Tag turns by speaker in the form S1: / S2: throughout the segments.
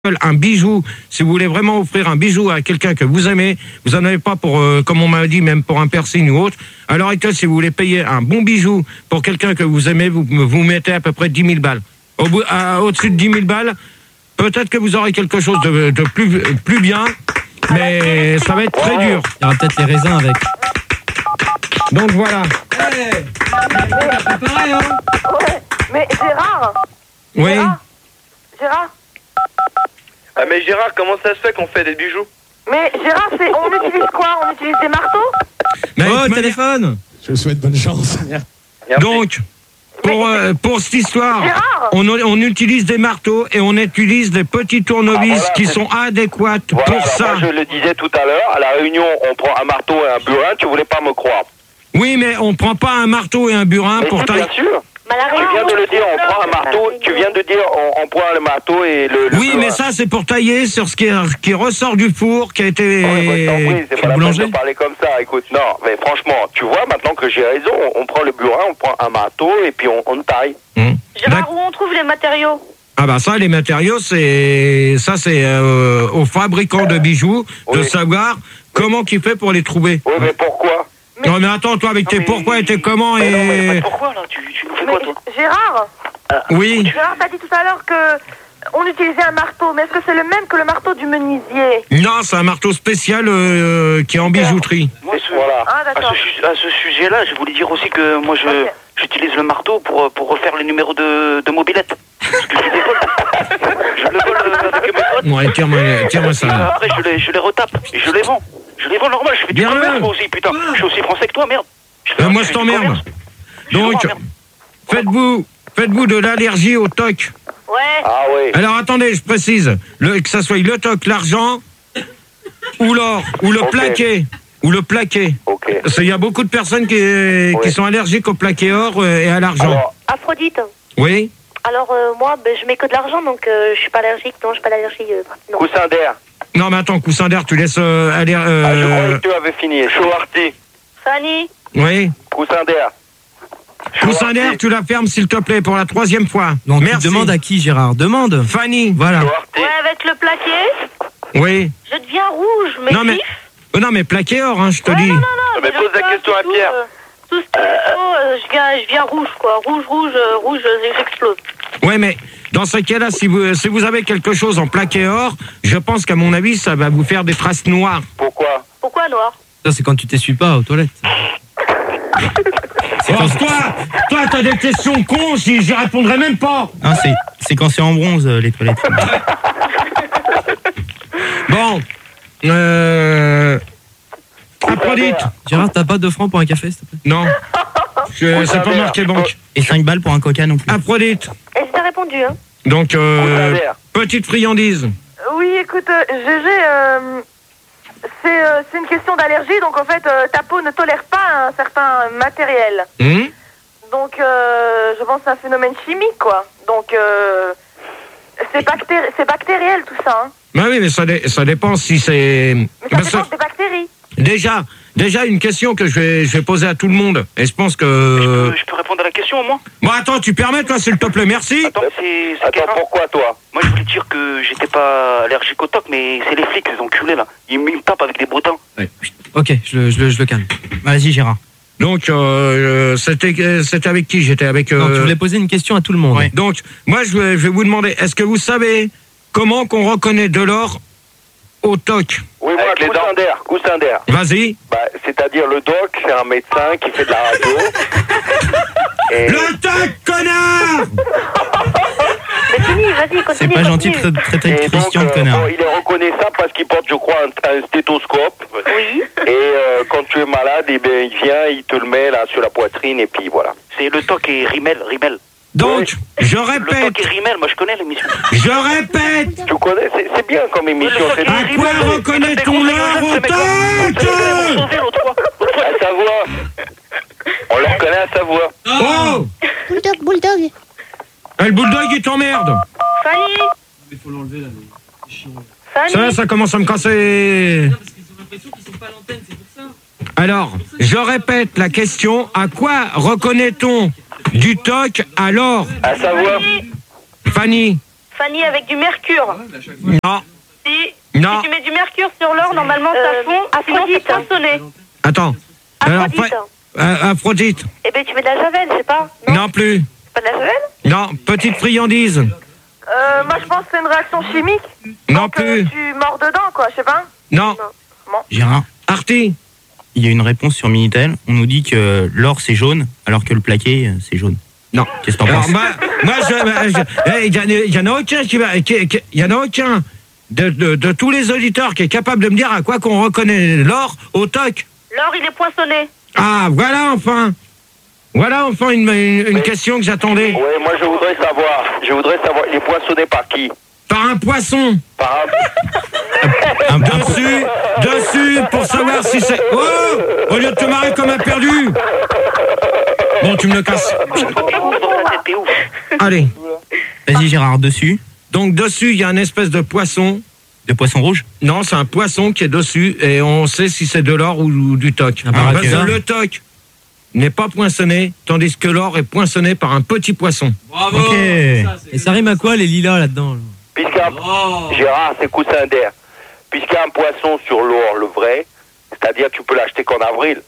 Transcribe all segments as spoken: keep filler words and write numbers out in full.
S1: un bijou, si vous voulez vraiment offrir un bijou à quelqu'un que vous aimez, vous en avez pas pour, euh, comme on m'a dit, même pour un piercing ou autre. À l'heure actuelle, si vous voulez payer un bon bijou pour quelqu'un que vous aimez, vous vous mettez à peu près dix mille balles. Au bout, à, au-dessus de dix mille balles, peut-être que vous aurez quelque chose de, de plus, plus bien, mais ça va être très dur.
S2: Il y aura peut-être les raisins avec.
S1: Donc voilà.
S3: Hey, préparé, hein.
S4: Ouais, mais Gérard
S1: Oui.
S4: Gérard, Gérard
S5: Ah mais Gérard, comment ça se fait qu'on fait des bijoux?
S4: Mais Gérard, c'est, on utilise quoi? On utilise des marteaux?
S1: Mais
S2: Oh,
S1: mais-
S2: téléphone.
S6: Je souhaite bonne chance.
S5: Merci.
S1: Donc, pour, euh, pour cette histoire,
S4: Gérard
S1: on, on utilise des marteaux et on utilise des petits tournevis
S5: Ah, voilà,
S1: qui
S5: c'est-
S1: sont adéquates
S5: Voilà,
S1: pour
S5: alors
S1: ça.
S5: moi je le disais tout à l'heure, à la réunion on prend un marteau et un burin, tu voulais pas me croire.
S1: Oui, mais on prend pas un marteau et un burin
S5: Mais
S1: pour
S5: si,
S1: tailler.
S5: bien sûr,
S4: Bah, la
S5: tu
S4: réunion,
S5: viens de le dire, on prend un marteau, tu viens de dire on, on prend le marteau et le, le
S1: Oui,
S5: burin.
S1: mais ça, c'est pour tailler sur ce qui, qui ressort du four, qui a été...
S5: Oui, bah, je t'en prie, c'est pas la peine
S2: boulanger.
S5: de parler comme ça, écoute, non, mais franchement, tu vois, maintenant que j'ai raison, on, on prend le burin, on prend un marteau et puis on, on taille.
S1: Hum.
S4: Gérard, où on trouve les matériaux?
S1: Ah bah ça, les matériaux, c'est ça, c'est euh, aux fabricants de bijoux de
S5: Oui.
S1: savoir comment qu'il fait pour les trouver.
S5: Oui, mais pourquoi?
S1: Non mais attends, toi, avec tes
S5: mais-
S1: pourquoi et tes comment
S5: Mais non, mais
S1: et...
S5: pourquoi là? Tu, tu nous fais
S4: Mais
S5: quoi toi?
S4: Gérard
S1: Oui,
S4: Gérard, t'as dit tout à l'heure que on utilisait un marteau, mais est-ce que c'est le même que le marteau du menuisier?
S1: non, c'est un marteau spécial euh, qui est en bijouterie.
S7: Moi, ce,
S5: Voilà.
S4: Ah,
S7: à,
S4: d'accord.
S7: ce, su- à ce sujet-là, je voulais dire aussi que moi, je
S4: Ok.
S7: j'utilise le marteau pour, pour refaire le numéro de, de mobilette. Parce que je les vole. Je le vole euh, avec mes potes.
S1: Ouais, tire-moi tire-moi
S7: Et
S1: ça.
S7: après, je les, je les retape et je les vends. Je les vends normal, je fais du
S1: Bien.
S7: commerce moi aussi, putain. Je suis aussi français que toi, merde. Je fais-
S1: Euh, moi,
S7: fais
S1: je
S7: du
S1: t'emmerde.
S7: commerce. Je le
S1: Donc,
S7: vends, merde.
S1: faites-vous faites-vous de l'allergie au toc.
S4: Ouais.
S5: Ah oui.
S1: Alors attendez, je précise, le, que ça soit le toc, l'argent, ou l'or, ou le
S5: Ok.
S1: plaqué, ou le plaqué.
S5: Ok.
S1: Parce qu'il y a beaucoup de personnes qui, qui sont allergiques au plaqué or euh, et à l'argent.
S5: Alors,
S4: Aphrodite.
S1: Oui.
S4: Alors euh, moi, ben, je mets que de l'argent, donc euh, je suis pas allergique. Non, je suis pas allergique. Euh, non.
S5: coussin d'air.
S1: Non mais attends, coussin d'air, tu laisses euh, aller... euh,
S5: Ah, je croyais que tu avais fini. Chouarty.
S4: Fanny.
S1: oui.
S5: Coussin d'air.
S1: Coussin d'air, tu la fermes s'il te plaît pour la troisième fois.
S2: Donc
S1: Merci.
S2: tu demandes à qui, Gérard? Demande.
S1: Fanny.
S2: Voilà.
S5: Chouarty.
S4: Ouais, avec le plaqué,
S1: Oui.
S4: je deviens rouge, mais
S1: Non mais... Oh, non mais plaqué or, hein, je te
S4: Ouais,
S1: dis.
S4: non, non, non.
S5: Mais
S4: je
S5: pose la
S4: viens
S5: question à
S4: tout,
S5: Pierre.
S4: euh, tout ce qu'il faut, euh, je viens, je viens rouge, quoi. Rouge, rouge, euh, rouge, euh, j'explose.
S1: Ouais, mais dans ce cas-là, si vous, si vous avez quelque chose en plaqué or, je pense qu'à mon avis, ça va vous faire des traces noires.
S5: Pourquoi?
S4: Pourquoi noir?
S2: Ça, c'est quand tu t'essuies pas aux toilettes.
S1: Oh, toi, toi, t'as des questions cons, j'y j'y répondrai même pas.
S2: Ah, c'est, c'est quand c'est en bronze, euh, les toilettes.
S1: Bon, euh... Aphrodite.
S2: Gérard, t'as pas deux francs pour un café, s'il te plaît?
S1: Non, je- c'est pas marqué banque.
S2: Et cinq balles pour un coca non plus.
S1: Aphrodite.
S4: Et je t'ai répondu, hein.
S1: Donc,
S5: Coussin
S1: euh,
S5: d'air.
S1: petite friandise.
S4: Oui, écoute, euh, G G, euh, c'est euh, c'est une question d'allergie, donc en fait, euh, ta peau ne tolère pas un certain matériel.
S1: Hum
S4: Donc, euh, je pense que c'est un phénomène chimique, quoi. Donc, euh, c'est bactéri- c'est bactériel, tout ça, hein.
S1: Bah oui, mais ça, dé- ça dépend si c'est...
S4: Mais ça
S1: Parce
S4: dépend
S1: que
S4: des bactéries.
S1: déjà, déjà, une question que je vais, je vais poser à tout le monde. Et je pense que...
S7: Euh, je peux répondre à la question au moins?
S1: Bon, attends, tu permets, toi, s'il te plaît, merci.
S7: Attends, c'est c'est
S5: Attends,
S7: Guérin.
S5: pourquoi toi?
S7: Moi, je voulais dire que j'étais pas allergique au toc, mais c'est les flics, les enculés là. Ils me ils me tapent avec des bretins.
S2: Ok, je le, je le, je le calme. Vas-y, Gérard.
S1: Donc, euh, c'était c'était avec qui? J'étais avec...
S2: Non,
S1: euh,
S2: tu voulais poser une question à tout le monde. Ouais.
S1: Donc, moi, je vais, je vais vous demander, est-ce que vous savez comment qu'on reconnaît de l'or au toc?
S5: Oui, moi, coussin d'air. Coussin d'air.
S1: Vas-y.
S5: Bah, c'est-à-dire le doc, c'est un médecin qui fait de la radio. Et
S1: Le toc, connard!
S4: Mais fini, vas-y, continue.
S2: C'est pas gentil de
S4: continue.
S2: tra- traiter
S5: Et
S2: de Christian
S5: donc,
S2: de
S5: euh,
S2: connard.
S5: bon, il est reconnaissable parce qu'il porte, je crois, un, un stéthoscope.
S4: Oui.
S5: Et euh, quand tu es malade, eh bien, il vient, il te le met là sur la poitrine et puis voilà.
S7: C'est le toc et Rimmel, Rimmel.
S1: Donc, je
S7: Le
S1: répète,
S7: toc et Rimmel, moi je connais l'émission.
S1: je répète,
S5: Tu connais, c'est c'est bien comme émission.
S7: Le
S5: C'est
S7: toc et
S1: à
S7: Rimmel,
S1: quoi
S7: c'est-
S1: reconnaît-on
S7: c'est-
S1: l'or au
S7: c'est- c'est- c'est-
S1: toc?
S7: c'est- sauvé l'autre fois. L'autre fois,
S5: à sa voix. On le reconnaît à sa voix.
S1: Oh!
S8: Bulldog, bulldog.
S1: Eh, le bulldog, il t'emmerde.
S4: Fanny.
S3: Il faut l'enlever là. C'est chiant.
S4: Fanny.
S1: Ça, ça commence à me casser.
S3: Non, parce qu'ils ont l'impression qu'ils sont pas à l'antenne, c'est pour ça.
S1: Alors, je répète la question, à quoi reconnaît-on du toc à l'or?
S5: À sa voix.
S1: Fanny?
S4: Fanny, avec du mercure.
S1: Non.
S4: Si,
S1: Non.
S4: si tu mets du mercure sur l'or, normalement ça fond, sinon c'est poinçonné.
S1: Attends. Alors,
S4: Aphrodite.
S1: euh, Aphrodite.
S4: Eh ben tu mets de la javel, je sais pas.
S1: Non plus.
S4: Pas de la javel?
S1: Non. Petite friandise.
S4: Euh, moi je pense que c'est une réaction chimique.
S1: Non
S4: Donc, euh,
S1: plus.
S4: tu mords dedans, quoi, je sais pas.
S1: Non.
S2: Gérard,
S1: Arty.
S2: il y a une réponse sur Minitel. On nous dit que l'or c'est jaune, alors que le plaqué euh, c'est jaune.
S1: Non.
S2: Qu'est-ce que t'en
S1: Alors,
S2: penses?
S1: moi, moi, je, bah, je- eh, il y, en a- il y en a aucun qui va, qui- qui- il y en a aucun de, de, de tous les auditeurs qui est capable de me dire à quoi qu'on reconnaît l'or au toc.
S4: L'or il est poinçonné.
S1: Ah, voilà enfin. Voilà enfin une, une, une question que j'attendais.
S5: Ouais, moi je voudrais savoir, je voudrais savoir, il est poinçonné par qui?
S1: Par un poisson.
S5: Par
S2: Un- un-
S1: Dessus, dessus, pour savoir si c'est... Oh! Au lieu de te marrer comme un perdu. Bon, tu me le casses.
S7: T'es ouf dans ta tête, t'es ouf.
S1: Allez.
S2: Vas-y Gérard, dessus.
S1: Donc dessus, il y a une espèce de poisson.
S2: De poisson rouge.
S1: Non, c'est un poisson qui est dessus et on sait si c'est de l'or ou, ou du toc.
S2: Ah, bah,
S1: Parce
S2: ok.
S1: que le toc n'est pas poinçonné, tandis que l'or est poinçonné par un petit poisson.
S3: Bravo.
S2: Ok.
S3: Ça, c'est-
S2: Et ça rime à quoi les lilas là-dedans là?
S5: Puisqu'un,
S3: Oh.
S5: Gérard, c'est coussin d'air. Puisqu'il y a un poisson sur l'or, le vrai, c'est-à-dire tu peux l'acheter qu'en avril.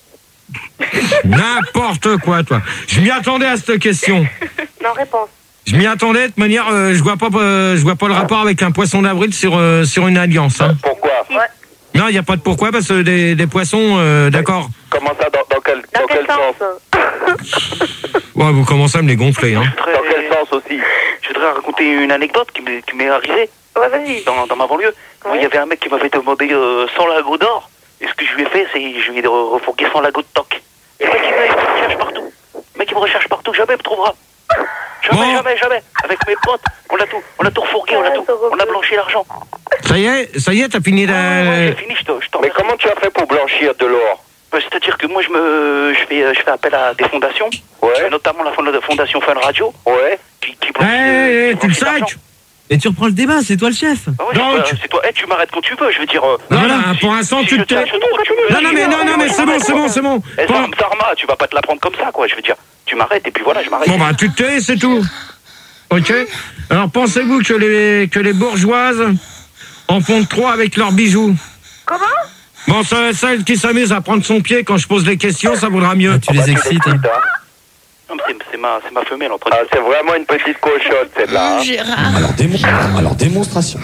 S1: N'importe quoi, toi. Je m'y attendais à cette question.
S4: Non, réponse.
S1: Je m'y attendais de toute manière, euh, je vois pas, euh, je vois pas le rapport avec un poisson d'avril sur euh, sur une alliance. Hein.
S5: Pourquoi?
S1: Non, il n'y a pas de pourquoi parce que des, des poissons, euh, d'accord.
S5: Comment ça, dans, dans quel,
S4: Dans
S5: dans
S4: quel
S5: quel sens?
S4: sens?
S1: Ouais, vous commencez à me les gonfler, hein.
S7: Je voudrais-
S5: Dans quel sens aussi?
S7: Je voudrais raconter une anecdote qui m'est qui m'est arrivée
S4: Ouais, vas-y.
S7: dans, dans ma banlieue. Moi, il y avait un mec qui m'avait demandé euh, cent lingots d'or. Et ce que je lui ai fait, c'est je lui ai refourgué cent lingots de toc. Et le mec, il me, il me recherche partout. Le mec, il me recherche partout. Jamais il me trouvera. Jamais,
S1: Bon.
S7: jamais, jamais. Avec mes potes, on a tout, on a tout refourgué, on a tout, on a blanchi l'argent.
S1: Ça y est, ça y est, t'as fini
S7: Ouais,
S1: la...
S7: c'est fini, je te- je t'en
S5: Mais
S7: remercie.
S5: comment tu as fait pour blanchir de l'or?
S7: Bah, c'est-à-dire que moi, je me, je fais, je fais appel à des fondations,
S5: Ouais,
S7: notamment la fonda- fondation Fun Radio,
S5: ouais.
S7: qui, qui
S1: Eh,
S7: blanchit,
S1: eh,
S7: qui
S1: tu le
S7: blanchit l'argent.
S1: sacs.
S2: Et tu reprends le débat, c'est toi le chef.
S7: Ah ouais,
S1: Donc-
S7: c'est pas- c'est toi. Eh, tu m'arrêtes quand tu veux. Je veux dire. euh,
S1: Non,
S2: Voilà.
S1: non, pour l'instant,
S7: si
S1: tu
S7: je
S1: te tais.
S7: lâche trop, tu me-
S1: Non, non, mais non, non, mais c'est bon, c'est bon, c'est bon.
S7: Eh,
S1: Bon,
S7: Zar- Zarma, tu vas pas te la prendre comme ça, quoi. Je veux dire, tu m'arrêtes et puis voilà, je m'arrête.
S1: bon, bah, tu te tais, c'est tout. Ok. Alors, pensez-vous que les que les bourgeoises en font trop avec leurs bijoux?
S4: Comment?
S1: Bon, ce- celle qui s'amuse à prendre son pied quand je pose des questions, ça vaudra mieux.
S2: Ah, tu les excites. Hein.
S7: Non, mais c'est- c'est ma, c'est ma femelle en train
S5: Ah,
S7: de.
S5: c'est vraiment une petite cochonne, celle-là. hein.
S6: Alors, démon... Alors démonstration.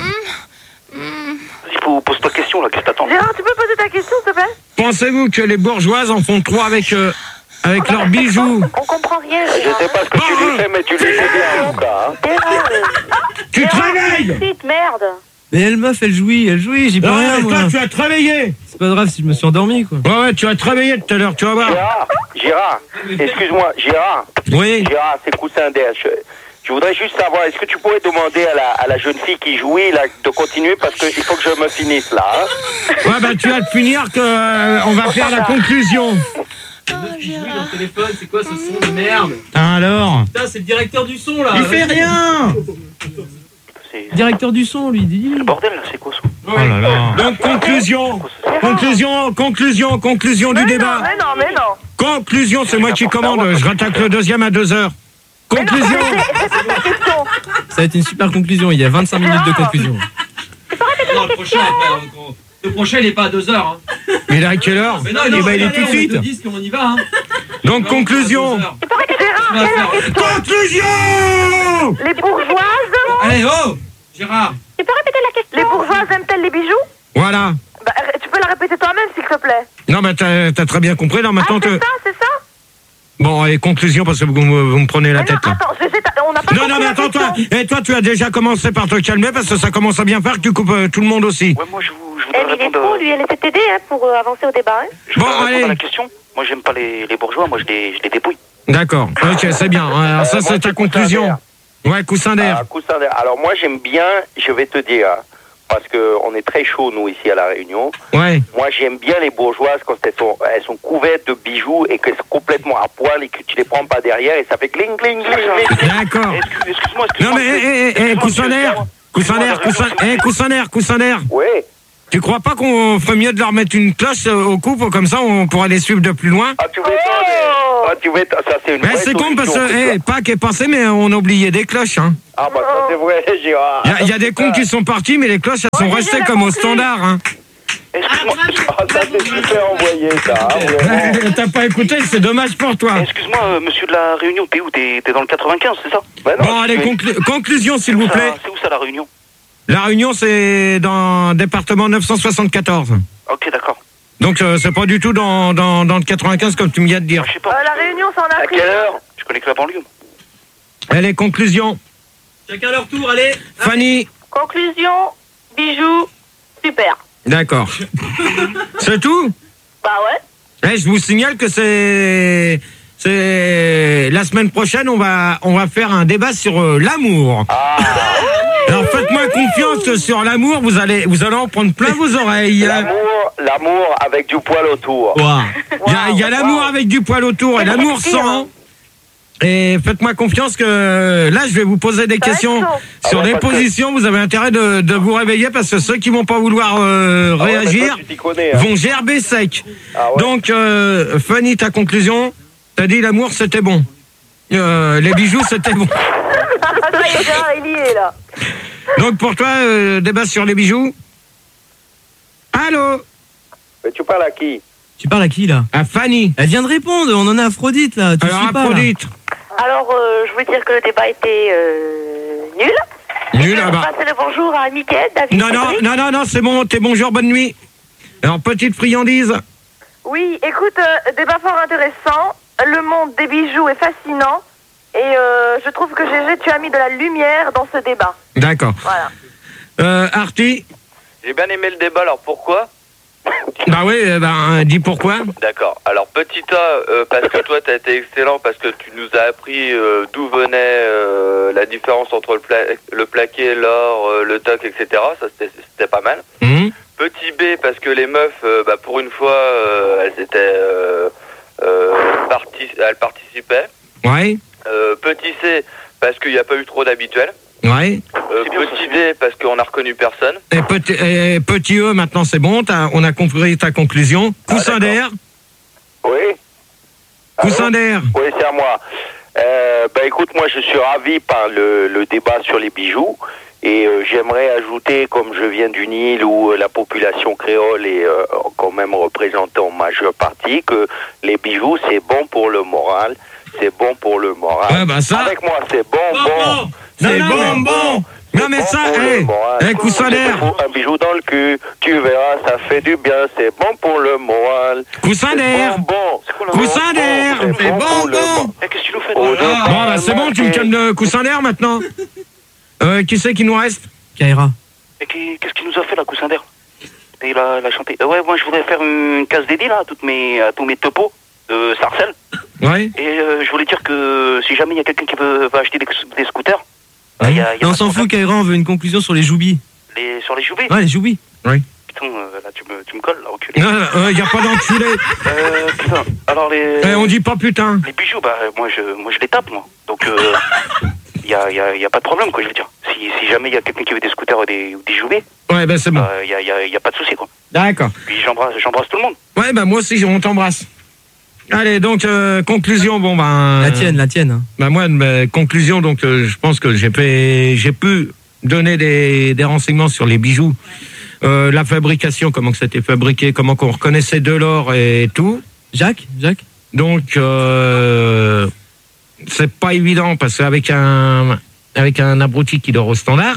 S7: Vas-y, pose, pose ta question là. Qu'est-ce que t'attends?
S4: Gérard, tu peux poser ta question, s'il te plaît?
S1: Pensez-vous que les bourgeoises en font trop avec euh, avec leurs bijoux?
S4: On comprend rien,
S5: Je
S4: Gérard.
S5: sais pas ce que tu lui fais, mais tu lui fais bien, en tout cas. hein.
S4: Gérard,
S1: Tu te
S4: Gérard,
S1: réveilles!
S4: excite, merde.
S2: Mais elle meuf, elle jouit, elle jouit, j'y peux
S1: Non,
S2: rien
S1: mais
S2: moi.
S1: toi, tu vas te réveiller!
S2: C'est pas grave si je me suis endormi quoi.
S1: Ouais, ouais, tu vas te réveiller tout à l'heure, tu vas voir.
S5: Gérard, Gérard, excuse-moi, Gérard,
S1: Oui.
S5: Gérard, c'est coussin d'air. Je, je voudrais juste savoir, est-ce que tu pourrais demander à la, à la jeune fille qui jouit là, de continuer parce qu'il faut que je me finisse là. Hein.
S1: Ouais, bah, tu vas te finir que euh, on va faire la conclusion.
S3: Oui, dans le téléphone, c'est quoi ce son de merde?
S2: Ah, alors.
S3: Putain, c'est le directeur du son là.
S2: Il fait rien.
S7: C'est
S2: Directeur du son, lui dit.
S7: le bordel là, c'est quoi ça?
S2: Oh là là.
S1: Donc, conclusion. Conclusion, conclusion, conclusion du
S4: Mais non,
S1: débat.
S4: mais non, mais non.
S1: Conclusion, c'est moi qui commande. Je rattaque le deuxième à deux heures. Conclusion.
S4: Répète ta question.
S2: Ça va être une super conclusion, il y a vingt-cinq minutes de conclusion.
S3: Non, le prochain, après, en gros. Le prochain, il est pas à deux heures. Hein.
S1: Il est à quelle heure?
S3: Mais non,
S1: Eh
S3: non,
S1: ben, il est tout de
S3: on
S1: suite.
S3: te dit qu'on y va. Hein.
S1: Donc, conclusion.
S4: Gérard, quelle est la question?
S1: Conclusion.
S4: Les bourgeoises,
S3: Allez, oh Gérard.
S4: tu peux répéter la question? Les bourgeoises aiment-elles les bijoux?
S1: Voilà.
S4: Bah, tu peux la répéter toi-même, s'il te plaît.
S1: Non, mais t'as t'as très bien compris. Là,
S4: Ah,
S1: maintenant,
S4: c'est
S1: te...
S4: ça, c'est ça?
S1: Bon, allez, conclusion, parce que vous, me- vous me prenez la
S4: Mais non,
S1: tête, là.
S4: attends, je sais, t'as- on n'a pas
S1: Non,
S4: compris
S1: non, mais
S4: la
S1: attends, toi,
S4: question.
S1: et toi, tu as déjà commencé par te calmer parce que ça commence à bien faire que tu coupes euh, tout le monde aussi.
S7: Ouais, moi je, vous, je
S4: Eh,
S7: voudrais
S4: mais il est
S7: répondre,
S4: fou,
S7: euh,
S4: lui, elle essaie de t'aider hein, pour euh, avancer au débat. Hein.
S7: je voudrais
S1: Bon,
S7: répondre
S1: allez.
S7: à la question. Moi j'aime pas les, les bourgeois, moi je les, je les dépouille.
S1: D'accord, ok, c'est bien. Alors, ça,
S5: Euh, moi,
S1: c'est ta
S5: c'est
S1: conclusion.
S5: coussin
S1: Ouais, coussin d'air.
S5: Ah, coussin d'air. Alors moi j'aime bien, je vais te dire, parce qu'on est très chaud nous ici à La Réunion.
S1: Ouais.
S5: Moi j'aime bien les bourgeoises quand elles sont, elles sont couvertes de bijoux et qu'elles sont complètement à poil et que tu les prends pas derrière et ça fait gling gling gling gling.
S1: D'accord.
S7: Excuse- Excuse-moi,
S1: Non,
S7: excuse-moi.
S1: mais, eh, eh, eh,
S7: excuse-moi,
S1: coussin
S7: monsieur,
S1: d'air.
S7: excuse-moi.
S1: Coussin d'air,
S7: Excuse-moi,
S1: coussin, eh, coussin d'air, coussin d'air.
S5: Ouais.
S1: Tu crois pas qu'on ferait mieux de leur mettre une cloche euh, au cou pour comme ça on pourrait les suivre de plus loin?
S5: Ah tu veux ça mais...
S4: Oh
S5: Ah, tu veux, ça c'est une
S1: Mais
S5: vraie
S1: c'est con parce
S5: solution,
S1: que
S5: c'est
S1: eh, Pâques est passé, mais on a oublié des cloches. Hein.
S5: Ah bah ça c'est vrai, Gérard.
S1: Il y, a- y a des cons qui sont partis, mais les cloches, elles sont
S4: Bon,
S1: restées
S4: j'ai
S1: comme au
S4: compris.
S1: standard. Hein.
S7: Excuse-moi,
S5: Ah, ça c'est super envoyé ça. Hein, vraiment.
S1: T'as pas écouté, c'est dommage pour toi.
S7: excuse-moi, euh, monsieur de la Réunion, t'es où? T'es t'es dans le quatre-vingt-quinze, c'est ça?
S5: Bah non,
S1: Bon, allez,
S5: je suis-
S1: conclu- conclusion, s'il vous
S7: Ça,
S1: plaît.
S7: c'est où ça, la Réunion?
S1: La Réunion, c'est dans le département neuf cent soixante-quatorze.
S7: Ok, d'accord.
S1: Donc, euh, c'est pas du tout dans, dans, dans le quatre-vingt-quinze, comme tu me viens de dire.
S7: Je sais
S4: Euh,
S7: pas.
S4: la Réunion, c'est en
S5: À
S4: Afrique.
S5: quelle heure?
S7: Je connais que la banlieue.
S1: Allez, conclusion.
S3: Chacun leur tour, allez.
S1: Fanny.
S4: Conclusion, bijoux, super.
S1: D'accord. C'est tout?
S4: Bah ouais.
S1: Eh, je vous signale que c'est... C'est la semaine prochaine, on va on va faire un débat sur euh, l'amour.
S5: Ah,
S1: Alors faites-moi confiance sur l'amour, vous allez vous allez en prendre plein vos oreilles.
S5: l'amour, l'amour avec du poil autour.
S1: Ouah. Il y a, il y a l'amour avec du poil autour et l'amour sans. Et faites-moi confiance que là, je vais vous poser des
S4: Ça va être
S1: questions
S4: chaud.
S1: sur
S5: Ah ouais,
S1: des
S5: parce que-
S1: positions. Vous avez intérêt de, de vous réveiller parce que ceux qui vont pas vouloir euh,
S5: Ah ouais, mais
S1: réagir
S5: toi, tu t'y connais, hein.
S1: vont gerber sec.
S5: Ah ouais.
S1: Donc, euh, Fanny, ta conclusion, t'as dit l'amour c'était bon. Euh, les bijoux c'était bon.
S4: Ça y est, Gérard, il y est là.
S1: Donc pour toi, euh, débat sur les bijoux. Allô?
S5: Mais tu parles à qui?
S2: Tu parles à qui là?
S1: À Fanny.
S2: Elle vient de répondre, on en a Aphrodite là. Tu
S1: Alors
S2: suis pas là.
S1: Aphrodite.
S4: Alors, euh, je veux dire que le débat était euh, nul.
S1: Nul,
S4: Je
S1: ah
S4: vais
S1: bah.
S4: passer le bonjour à Mickaël, David.
S1: Non, non,
S4: Cédric.
S1: non, non, non, c'est bon, t'es bonjour, bonne nuit. Alors, petite friandise.
S4: Oui, écoute, euh, débat fort intéressant. Le monde des bijoux est fascinant. Et euh, je trouve que Gégé, tu as mis de la lumière dans ce débat.
S1: D'accord.
S4: Voilà.
S1: Euh, Artie.
S8: J'ai bien aimé le débat, alors pourquoi?
S1: Bah oui, euh, ben, dis pourquoi.
S8: D'accord. Alors petit A, euh, parce que toi t'as été excellent, parce que tu nous as appris euh, d'où venait euh, la différence entre le, pla- le plaqué, l'or, euh, le toc, et cetera. Ça c'était c'était pas mal.
S1: Mhm.
S8: Petit B, parce que les meufs, euh, bah, pour une fois, euh, elles étaient, euh, euh, parti- elles participaient.
S1: Ouais,
S8: Euh, petit C, parce qu'il n'y a pas eu trop d'habituels.
S1: ouais.
S8: Euh,
S7: C'est bien, ça,
S8: petit
S7: c'est
S8: D, parce qu'on a reconnu personne.
S1: Et petit, et petit E, maintenant c'est bon, t'as- on a compris ta conclusion. Coussin
S8: Ah, d'accord.
S1: d'air.
S5: Oui.
S1: Coussin
S5: Allô?
S1: d'air.
S5: Oui, c'est à moi. Euh, bah écoute, moi je suis ravi par le, le débat sur les bijoux et euh, j'aimerais ajouter, comme je viens d'une île où euh, la population créole est euh, quand même représentée en majeure partie, que les bijoux c'est bon pour le moral, c'est bon pour le moral.
S1: Ouais, bah ça-
S5: Avec moi c'est bon, bon.
S1: C'est
S5: c'est
S1: bon, bon. Non mais
S5: bon
S1: ça,
S5: pour le
S1: hé,
S5: moral.
S1: hey, coussin
S5: C'est
S1: d'air.
S5: pour un bijou dans le cul, tu verras, ça fait du bien, c'est bon pour le moral.
S1: Coussin
S5: C'est
S1: d'air.
S5: bon, bon.
S7: C'est quoi là?
S1: Coussin d'air.
S5: C'est
S1: C'est
S5: bon
S1: bon,
S5: pour le
S1: bon.
S5: moral.
S7: Eh, qu'est-ce que tu nous fais
S5: Oh,
S7: là?
S5: non.
S1: Bon, bah c'est bon, tu me calmes le coussin d'air maintenant. Euh, qui c'est qui nous reste?
S2: Kaira.
S7: Et qui- qu'est-ce qu'il nous a fait là, coussin d'air? Et il a, il a chanté. Euh, ouais, moi je voudrais faire une case dédiée là à, toutes mes, à tous mes topos de Sarcelles.
S1: Ouais.
S7: Et euh, je voulais dire que si jamais il y a quelqu'un qui veut, veut acheter des, des scooters, bah, il y a, il y a
S2: Non, on
S7: pas
S2: s'en
S7: de
S2: fout,
S7: problème.
S2: Kaira, on veut une conclusion sur les joubis.
S7: Les, sur les joubés.
S2: Ouais, les joubis.
S7: Putain, euh, là tu me, tu me colles là, reculé.
S1: Non, il n'y a pas d'enculé.
S7: Euh, putain, alors les,
S1: Eh, on dit pas putain.
S7: les bijoux, bah moi je, moi je les tape moi. Donc il y, a, y, a, y a pas de problème quoi, je veux dire. Si, si jamais il y a quelqu'un qui veut des scooters ou des, ou des joubés,
S1: Ouais, ben c'est bon.
S7: il n'y a, y a, y a pas de souci quoi.
S1: D'accord.
S7: Puis j'embrasse, j'embrasse tout le monde.
S1: Ouais, ben moi aussi, on t'embrasse. Allez, donc, euh, conclusion, bon, ben...
S2: La tienne, la tienne. hein.
S1: Ben moi, ma conclusion, donc, euh, je pense que j'ai fait, j'ai pu donner des, des renseignements sur les bijoux, euh, la fabrication, comment que c'était fabriqué, comment qu'on reconnaissait de l'or et tout.
S2: Jacques Jacques
S1: Donc, euh, c'est pas évident parce qu'avec un, avec un abruti qui dort au standard.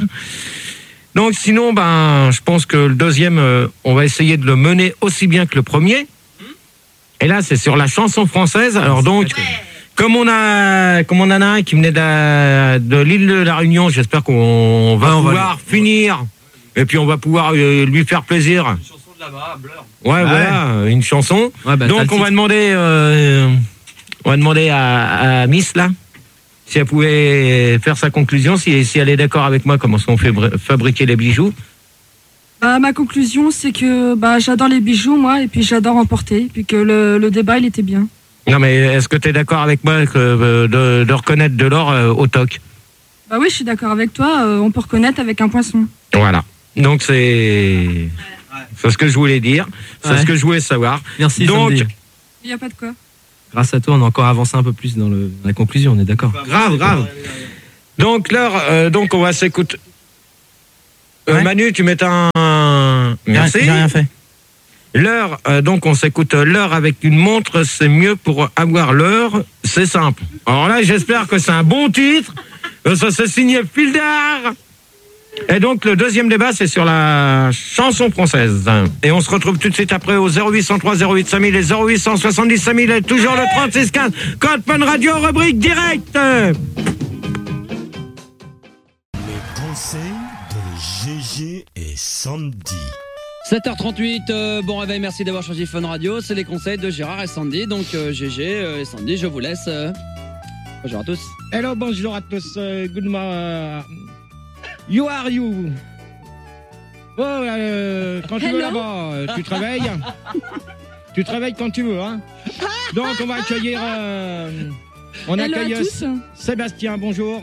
S1: Donc, sinon, ben, je pense que le deuxième, euh, on va essayer de le mener aussi bien que le premier. Et là, c'est sur la chanson française. Alors donc, comme on a, comme on en a un qui venait de, de l'île de la Réunion, j'espère qu'on va
S2: Ouais, on va
S1: pouvoir finir. Et puis on va pouvoir euh, lui faire plaisir.
S3: Une chanson de là-bas, Blur.
S1: Ouais, voilà, une chanson.
S2: Ouais, bah, t'as
S1: Donc
S2: le
S1: on va
S2: titre.
S1: demander, euh, on va demander à, à Miss là, si elle pouvait faire sa conclusion, si, si elle est d'accord avec moi, comment on fait br- fabriquer les bijoux.
S9: Bah, ma conclusion, c'est que bah, j'adore les bijoux, moi, et puis j'adore en porter, puis que le, le débat, il était bien.
S1: Non mais est-ce que tu es d'accord avec moi que, euh, de, de reconnaître de l'or euh, au toc?
S9: Bah oui, je suis d'accord avec toi, euh, on peut reconnaître avec un poinçon.
S1: Voilà. Donc c'est c'est ce que je voulais dire, c'est
S2: Ouais.
S1: ce que je voulais savoir.
S2: Merci,
S1: Donc
S2: Sandy.
S9: Il n'y a pas de quoi.
S10: grâce à toi, on a encore avancé un peu plus dans, le, dans la conclusion, on est d'accord.
S1: Grave, grave. Donc, l'heure, euh, donc, on va s'écouter. Euh,
S2: Ouais.
S1: Manu, tu mets un. Merci.
S2: J'ai rien fait.
S1: L'heure, euh, donc, on s'écoute l'heure avec une montre, c'est mieux pour avoir l'heure, c'est simple. Alors là, j'espère que c'est un bon titre. Euh, Ça, c'est signé Fildar. Et donc, le deuxième débat, c'est sur la chanson française. Et on se retrouve tout de suite après au zéro huit cent trois zéro huit cinq mille et zéro huit cent soixante-dix cinq mille et toujours le trente-six quinze. Code Fun Radio, rubrique direct.
S11: Les conseils de G G et Sandy.
S12: sept heures trente-huit, euh, bon réveil, merci d'avoir choisi Fun Radio. C'est les conseils de Gérard et Sandy. Donc euh, G G euh, et Sandy, je vous laisse. euh. Bonjour à tous.
S1: Hello, bonjour à tous. Uh, good morning. You are you. Oh, euh, quand tu
S9: Hello.
S1: veux là-bas, euh, tu te réveilles. Tu te réveilles quand tu veux, hein. Donc, on va accueillir. Euh, on
S9: Hello
S1: accueille
S9: à tous.
S1: Sébastien, bonjour.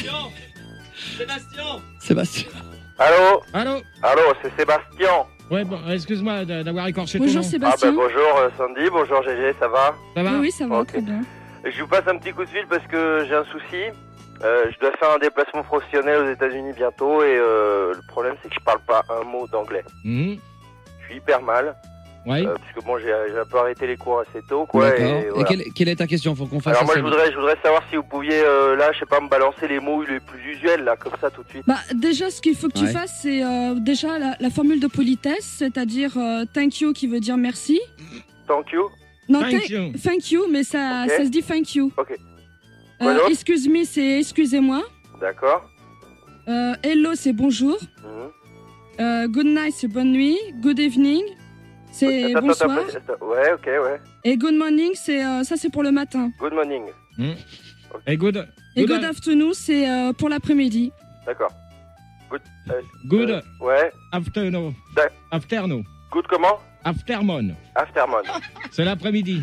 S3: Sébastien.
S12: Sébastien.
S5: Allô
S1: Allô.
S5: Allô, c'est Sébastien.
S1: Ouais, bon, excuse-moi de- d'avoir écorché
S9: Bonjour
S1: ton nom.
S5: Ah
S9: Sébastien.
S5: ben bonjour euh, Sandy, bonjour G G, ça va?
S1: Ça va?
S9: Oui, oui, ça va,
S5: Ok.
S9: très bien.
S5: Je vous passe un petit coup de fil parce que j'ai un souci. Euh, je dois faire un déplacement professionnel aux États-Unis bientôt et euh, le problème c'est que je parle pas un mot d'anglais.
S1: Mhm.
S5: Je suis hyper mal
S1: Ouais.
S5: euh, parce que bon j'ai j'ai un peu arrêté les cours assez tôt quoi.
S12: D'accord.
S5: Et,
S12: Et,
S5: voilà.
S12: quelle, quelle est ta question? Faut qu'on fasse
S5: Alors moi
S12: assez
S5: je voudrais, je voudrais savoir si vous pouviez euh, là je sais pas me balancer les mots les plus usuels là comme ça tout de suite.
S9: Bah, déjà, ce qu'il faut que tu
S12: Ouais.
S9: fasses, c'est euh, déjà la, la formule de politesse, c'est-à-dire euh, thank you qui veut dire merci.
S5: Thank you.
S9: Non,
S1: Thank
S9: thank-
S1: you.
S9: thank you, mais ça,
S5: Ok.
S9: ça se dit thank you.
S5: Ok. Quoi
S9: Euh,
S5: d'autre
S9: excuse me, c'est excusez-moi.
S5: D'accord.
S9: Euh, hello, c'est bonjour.
S5: Mhm.
S9: Euh, good night, c'est bonne nuit. Good evening, c'est
S5: Attends, attends,
S9: bonsoir.
S5: attends, attends. Ouais, ok, ouais.
S9: Et good morning, c'est euh, ça, c'est pour le matin.
S5: Good morning.
S1: Et good.
S9: Et
S1: Good.
S9: good afternoon, c'est euh, pour l'après-midi.
S5: D'accord. Good. euh,
S1: Good.
S5: euh, ouais.
S1: Afternoon.
S5: D'ac-
S1: Afternoon.
S5: Good comment?
S1: Afternoon.
S5: Afternoon.
S1: C'est l'après-midi.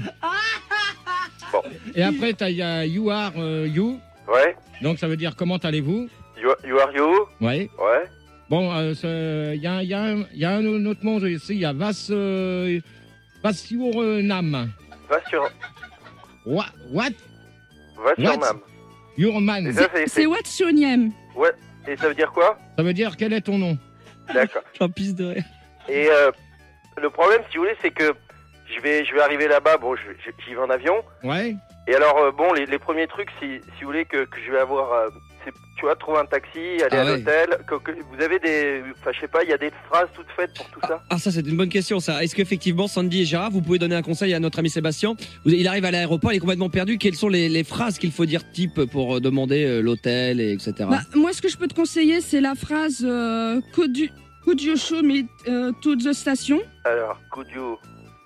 S5: Bon.
S1: Et après, t'as- il y a you are euh, you.
S5: Ouais.
S1: Donc, ça veut dire comment allez-vous?
S5: You, you are you?
S1: Ouais.
S5: Ouais.
S1: Bon, euh, c'est- il y a, il y, a un- il y a un autre mot ici. Il y a vas, euh, vas your euh, nam.
S5: Va sur,
S1: What? What?
S5: va sur
S1: What?
S5: Mam.
S1: Your man.
S5: Et ça, c'est,
S9: C'est what's your name?
S5: ouais. Et ça veut dire quoi?
S1: Ça veut dire quel est ton nom?
S5: D'accord.
S12: J'en pisse de rire.
S5: Et euh, le problème, si vous voulez, c'est que je vais, je vais arriver là-bas. Bon, je- je- j'y vais en avion.
S1: Ouais.
S5: Et alors, euh, bon, les, les premiers trucs, si, si vous voulez, que, que je vais avoir, euh, c'est, tu vois, trouver un taxi, aller
S12: Ah
S5: à
S12: ouais.
S5: l'hôtel. Que, que vous avez des, enfin, je sais pas, il y a des phrases toutes faites pour tout ça.
S12: Ah, ça, c'est une bonne question, ça. Est-ce qu'effectivement, Sandy et Gérard, vous pouvez donner un conseil à notre ami Sébastien? Vous- Il arrive à l'aéroport, il est complètement perdu. Quelles sont les, les phrases qu'il faut dire type pour euh, demander euh, l'hôtel, et etc.
S9: Bah, moi, ce que je peux te conseiller, c'est la phrase euh, could, you, could you show me euh, to the station?
S5: Alors, could you,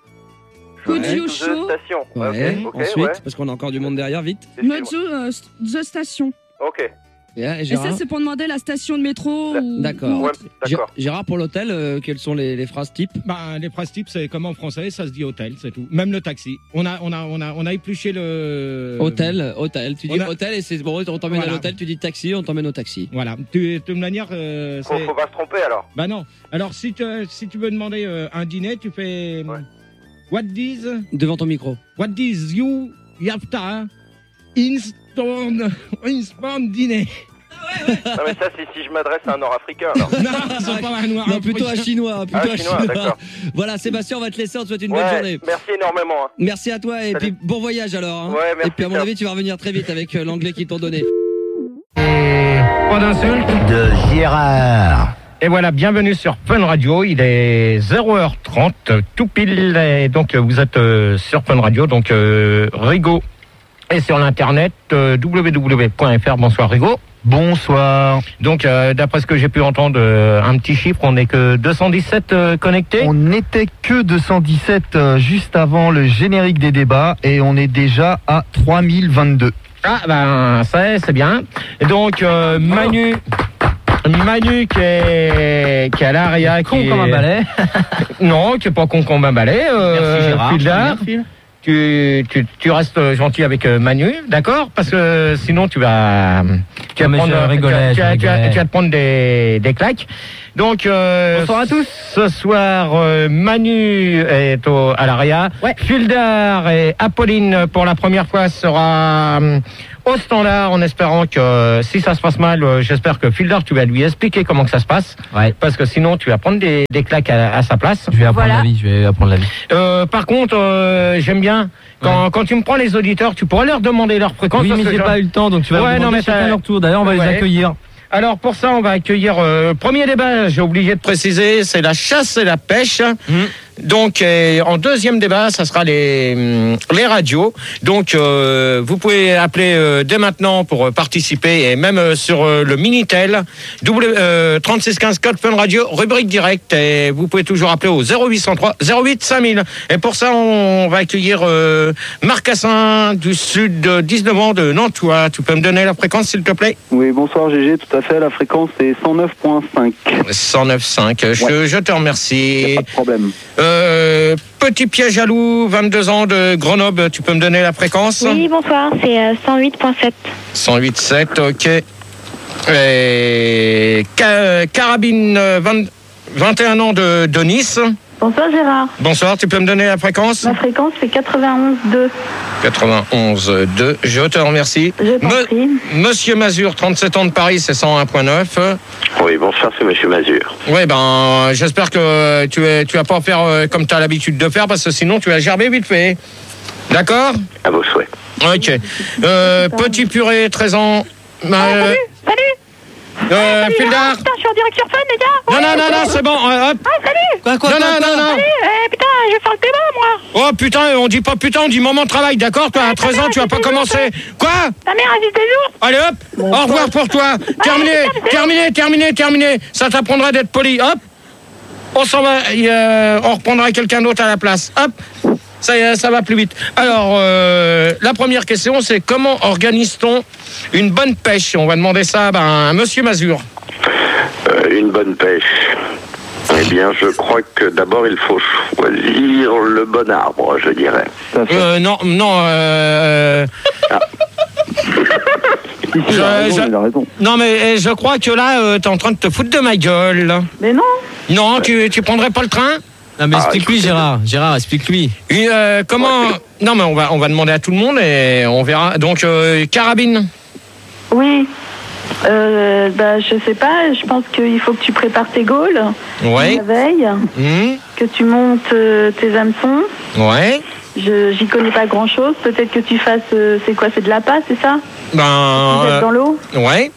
S9: Could
S5: Ouais.
S9: you
S5: To the
S9: show
S5: station.
S12: Ouais.
S5: Ok, ok,
S12: Ensuite,
S5: ouais.
S12: parce qu'on a encore du monde derrière, vite.
S9: me to euh, the station?
S5: Ok.
S12: Et, et
S9: Et
S12: Gérard
S9: ça, c'est pour demander la station de métro ou...
S12: D'accord.
S9: ou
S5: Ouais,
S9: autre.
S5: d'accord.
S12: Gé- Gérard, pour l'hôtel, euh, quelles sont les, les phrases types?
S1: Bah, les phrases types, c'est comme en français, ça se dit hôtel, c'est tout. Même le taxi. On a, on a, on a, on a épluché le.
S12: Hôtel, hôtel. Tu dis
S1: on a-
S12: hôtel et c'est bon, on t'emmène
S1: Voilà.
S12: à l'hôtel, tu dis taxi, on t'emmène au taxi.
S1: Voilà. Tu- De toute manière, euh,
S5: Faut,
S1: c'est.
S5: faut pas se tromper alors.
S1: Bah non. Alors, si tu, si tu veux demander euh, un dîner, tu fais.
S5: Ouais.
S1: What is,
S12: Devant ton micro.
S1: what is you, yafta, instant, instant dîner.
S5: Non mais ça, c'est si je m'adresse à un Nord-Africain alors.
S1: Non, c'est pas un noir.
S12: Non, plutôt un chinois, plutôt
S5: Ah,
S12: un
S5: chinois,
S12: chinois.
S5: d'accord.
S12: Voilà, Sébastien, on va te laisser, on te souhaite une bonne
S5: Ouais,
S12: journée.
S5: merci énormément. hein.
S12: Merci à toi et
S5: Salut.
S12: puis bon voyage alors. hein.
S5: Ouais, merci,
S12: et puis à mon
S5: ciao.
S12: avis, tu vas revenir très vite avec euh, l'anglais qu'ils t'ont donné.
S1: Pas d'insulte.
S6: De Gérard.
S1: Et voilà, bienvenue sur Fun Radio. Il est zéro heure trente, tout pile. Et donc, euh, vous êtes euh, sur Fun Radio, donc euh, Rigaud. Et sur l'internet, euh, w w w point f r. Bonsoir Rigaud.
S6: Bonsoir.
S1: Donc, euh, d'après ce que j'ai pu entendre, euh, un petit chiffre, on n'est que deux cent dix-sept euh, connectés.
S6: On n'était que deux cent dix-sept euh, juste avant le générique des débats et on est déjà à trois mille vingt-deux.
S1: Ah, ben, ça, c'est bien. Et donc, euh, Manu... Manu qui est, qui est à l'arrière,
S6: Con
S1: qui est...
S6: comme un balai.
S1: Non, qui est pas con comme un balai. Euh,
S6: Merci Gérard.
S1: Fildar.
S6: Merci.
S1: Tu tu, tu, tu restes gentil avec euh, Manu, d'accord? Parce que sinon tu vas, tu vas
S10: Non, mais
S1: prendre,
S10: je rigolais,
S1: tu, vas-
S10: je
S1: tu vas-
S10: rigolais.
S1: tu vas te prendre des, des claques. Donc, euh, bonsoir à tous. Ce soir, euh, Manu est au, à l'Aria. Ouais. Fildar et Apolline, pour la première fois, sera euh, au standard, en espérant que euh, si ça se passe mal, euh, j'espère que Fildar, tu vas lui expliquer comment que ça se passe.
S10: Ouais.
S1: Parce que sinon, tu vas prendre des, des claques à, à sa place.
S10: Je vais apprendre
S1: Voilà.
S10: la vie, je vais apprendre la vie.
S1: Euh, par contre, euh, j'aime bien quand,
S10: Ouais.
S1: quand tu me prends les auditeurs, tu pourras leur demander leur fréquence.
S10: Oui,
S1: parce
S10: mais
S1: que
S10: j'ai
S1: je-
S10: pas eu le temps, donc tu vas
S1: Ouais,
S10: me
S1: non,
S10: demander
S1: mais
S10: chacun
S1: ça-
S10: leur tour. D'ailleurs, on va les
S1: Ouais.
S10: accueillir.
S1: Alors pour ça, on va accueillir euh, premier débat. J'ai oublié de préciser, c'est la chasse et la pêche. Donc euh, en deuxième débat, ça sera les hum, les radios. Donc euh, vous pouvez appeler euh, dès maintenant pour euh, participer et même euh, sur euh, le Minitel W euh, trente-six quinze code Fun Radio rubrique direct. Et vous pouvez toujours appeler au zéro huit cent trois zéro huit cinq mille. Et pour ça, on va accueillir euh, Marcassin du sud de dix-neuf ans de Nantua. Tu peux me donner la fréquence s'il te plaît?
S13: Oui, bonsoir G G, tout à fait, la fréquence est cent neuf virgule cinq.
S1: cent neuf virgule cinq, je,
S13: Ouais.
S1: je te remercie.
S13: Pas de problème.
S1: Euh, petit piège à loup, vingt-deux ans de Grenoble, tu peux me donner la fréquence?
S14: Oui, bonsoir, c'est euh, cent huit virgule sept.
S1: cent huit virgule sept, ok. Et Ca- Carabine, euh, vingt, vingt et un ans de, de Nice.
S14: Bonsoir Gérard.
S1: Bonsoir, tu peux me donner la fréquence?
S14: Ma fréquence c'est quatre-vingt-onze virgule deux.
S1: quatre-vingt-onze deux, je te remercie.
S14: Je t'en
S1: Me-
S14: prie.
S1: Monsieur Mazur, trente-sept ans de Paris, c'est cent un virgule neuf.
S5: Oui, bonsoir, c'est Monsieur Mazur.
S1: Oui, ben, j'espère que tu es, tu vas pas faire euh, comme tu as l'habitude de faire, parce que sinon tu vas gerber vite fait. D'accord?
S5: À vos souhaits.
S1: Ok. Euh, petit purée, treize ans. Euh,
S14: Salut, salut.
S1: euh,
S14: Salut,
S1: Fildar.
S14: ah, putain, je suis en direct sur Fun les gars.
S1: Non,
S14: Ouais,
S1: non, non,
S14: ouais.
S1: non, c'est bon. euh, hop.
S14: Ah, salut.
S10: Quoi, quoi,
S1: Non,
S10: quoi,
S1: non,
S10: quoi
S1: non, non.
S14: Salut, eh, putain, je vais faire le débat moi.
S1: Oh putain, on dit pas putain, on dit moment de travail, d'accord? Toi, à treize ans, tu vas pas commencer. Quoi?
S14: Ta mère a dit des jours.
S1: Allez hop, au revoir pour toi. Terminé, terminé, terminé, terminé. Ça t'apprendra d'être poli. Hop, on s'en va, euh, on reprendra quelqu'un d'autre à la place. Hop, ça, y est, ça va plus vite. Alors, euh, la première question, c'est comment organise-t-on une bonne pêche? On va demander ça ben, à Monsieur Mazur.
S5: Euh, une bonne pêche. Eh bien, je crois que d'abord, il faut choisir le bon arbre, je dirais.
S1: Euh, non, non, euh...
S13: Si, si, il a raison, il a raison.
S1: Non, mais eh, je crois que là, euh, t'es en train de te foutre de ma gueule.
S14: Mais non.
S1: Non, tu, tu prendrais pas le train?
S10: Non, mais
S5: Ah,
S10: explique-lui,
S5: écoutez,
S10: Gérard. Gérard, explique-lui.
S1: Et, euh, comment... Non, mais on va, on va demander à tout le monde et on verra. Donc, euh, carabine.
S14: Oui. Euh, bah, je sais pas, je pense qu'il faut que tu prépares tes gaules
S1: Ouais.
S14: la veille,
S1: Mmh.
S14: que tu montes euh, tes hameçons.
S1: Ouais.
S14: Je j'y connais pas grand chose. Peut-être que tu fasses. euh, c'est quoi? C'est de la pâte, c'est ça?
S1: Ben.
S14: Tu jettes
S1: euh,
S14: dans l'eau?
S1: Ouais.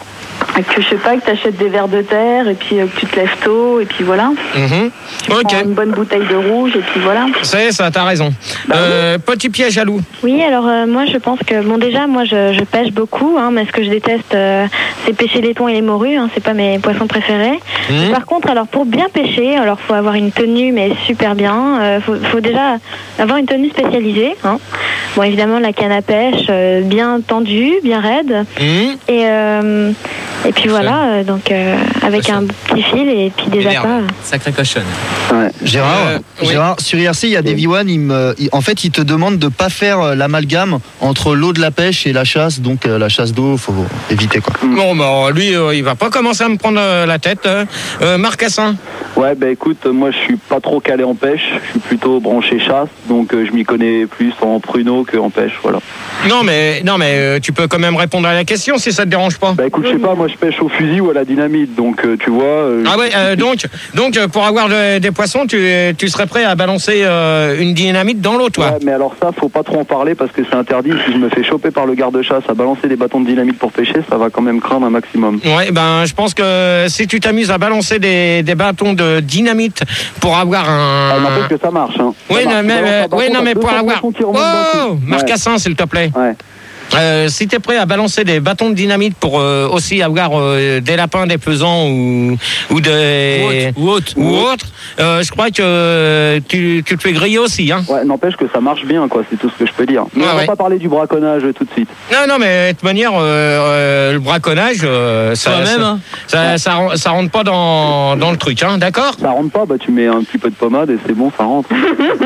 S14: Et que je sais pas, que tu achètes des verres de terre et puis euh, que tu te lèves tôt et puis voilà.
S1: Mhm.
S14: Tu
S1: Ok.
S14: prends une bonne bouteille de rouge et puis voilà.
S1: C'est ça, t'as raison. Euh, petit piège à loup.
S14: Oui, alors euh, moi je pense que, bon déjà moi je, je pêche beaucoup, hein, mais ce que je déteste euh, c'est pêcher les thons et les morues, hein, c'est pas mes poissons préférés.
S1: Mhm.
S14: Par contre, alors pour bien pêcher, alors faut avoir une tenue mais super bien, euh, faut, faut déjà avoir une tenue spécialisée. Hein. Bon évidemment la canne à pêche euh, bien tendue, bien raide.
S1: Mhm.
S14: Et, euh, et puis voilà, euh, donc euh, avec un petit fil et puis des appâts.
S10: Sacré cochonne.
S6: Ouais. Gérard,
S1: Euh, oui.
S6: Gérard, sur I R C, il y a des V un, il me, il- en fait, ils te demandent de pas faire euh, l'amalgame entre l'eau de la pêche et la chasse, donc euh, la chasse d'eau, faut éviter quoi.
S1: Bon, bah, lui, euh, il va pas commencer à me prendre euh, la tête. Euh, euh, Marcassin.
S13: Ouais, bah écoute, moi je suis pas trop calé en pêche, je suis plutôt branché chasse, donc euh, je m'y connais plus en pruneau qu'en pêche, voilà.
S1: Non, mais, non, mais euh, tu peux quand même répondre à la question si ça te dérange pas.
S13: Bah écoute, je sais pas, moi je pêche au fusil ou à la dynamite, donc euh, tu vois... euh,
S1: Ah ouais, euh, donc, donc euh, pour avoir de- des poissons, tu, tu serais prêt à balancer euh, une dynamite dans l'eau, toi?
S13: Ouais, mais alors ça, faut pas trop en parler parce que c'est interdit. Si je me fais choper par le garde-chasse à balancer des bâtons de dynamite pour pêcher, ça va quand même craindre un maximum.
S1: Ouais, ben, je pense que si tu t'amuses à balancer des, des bâtons de dynamite pour avoir un...
S13: Ah, n'empêche que ça marche, hein. Ça
S1: Oui,
S13: marche.
S1: non,
S13: Tu
S1: mais,
S13: balances un
S1: euh,
S13: bâton,
S1: oui, non,
S13: t'as
S1: mais
S13: deux
S1: pour
S13: cents
S1: avoir...
S13: poissons qui remontent d'un
S1: Oh,
S13: coup.
S1: Marcassin, s'il te plaît.
S13: Ouais.
S1: Euh, si t'es prêt à balancer des bâtons de dynamite pour euh, aussi avoir euh, des lapins, des pesants ou, ou des...
S10: Ou autre.
S1: Ou autre, euh, je crois que euh, tu, tu te fais griller aussi, hein.
S13: Ouais, n'empêche que ça marche bien, quoi, c'est tout ce que je peux dire. Mais
S1: Ouais,
S13: on va
S1: ouais.
S13: pas parler du braconnage euh, tout de suite.
S1: Non, non, mais de toute manière, euh, euh, le braconnage, euh, ça,
S10: Toi-même,
S1: ça,
S10: hein.
S1: ça, ça, ren- ça rentre pas dans, dans le truc, hein, d'accord?
S13: Ça rentre pas, bah tu mets un petit peu de pommade et c'est bon, ça rentre.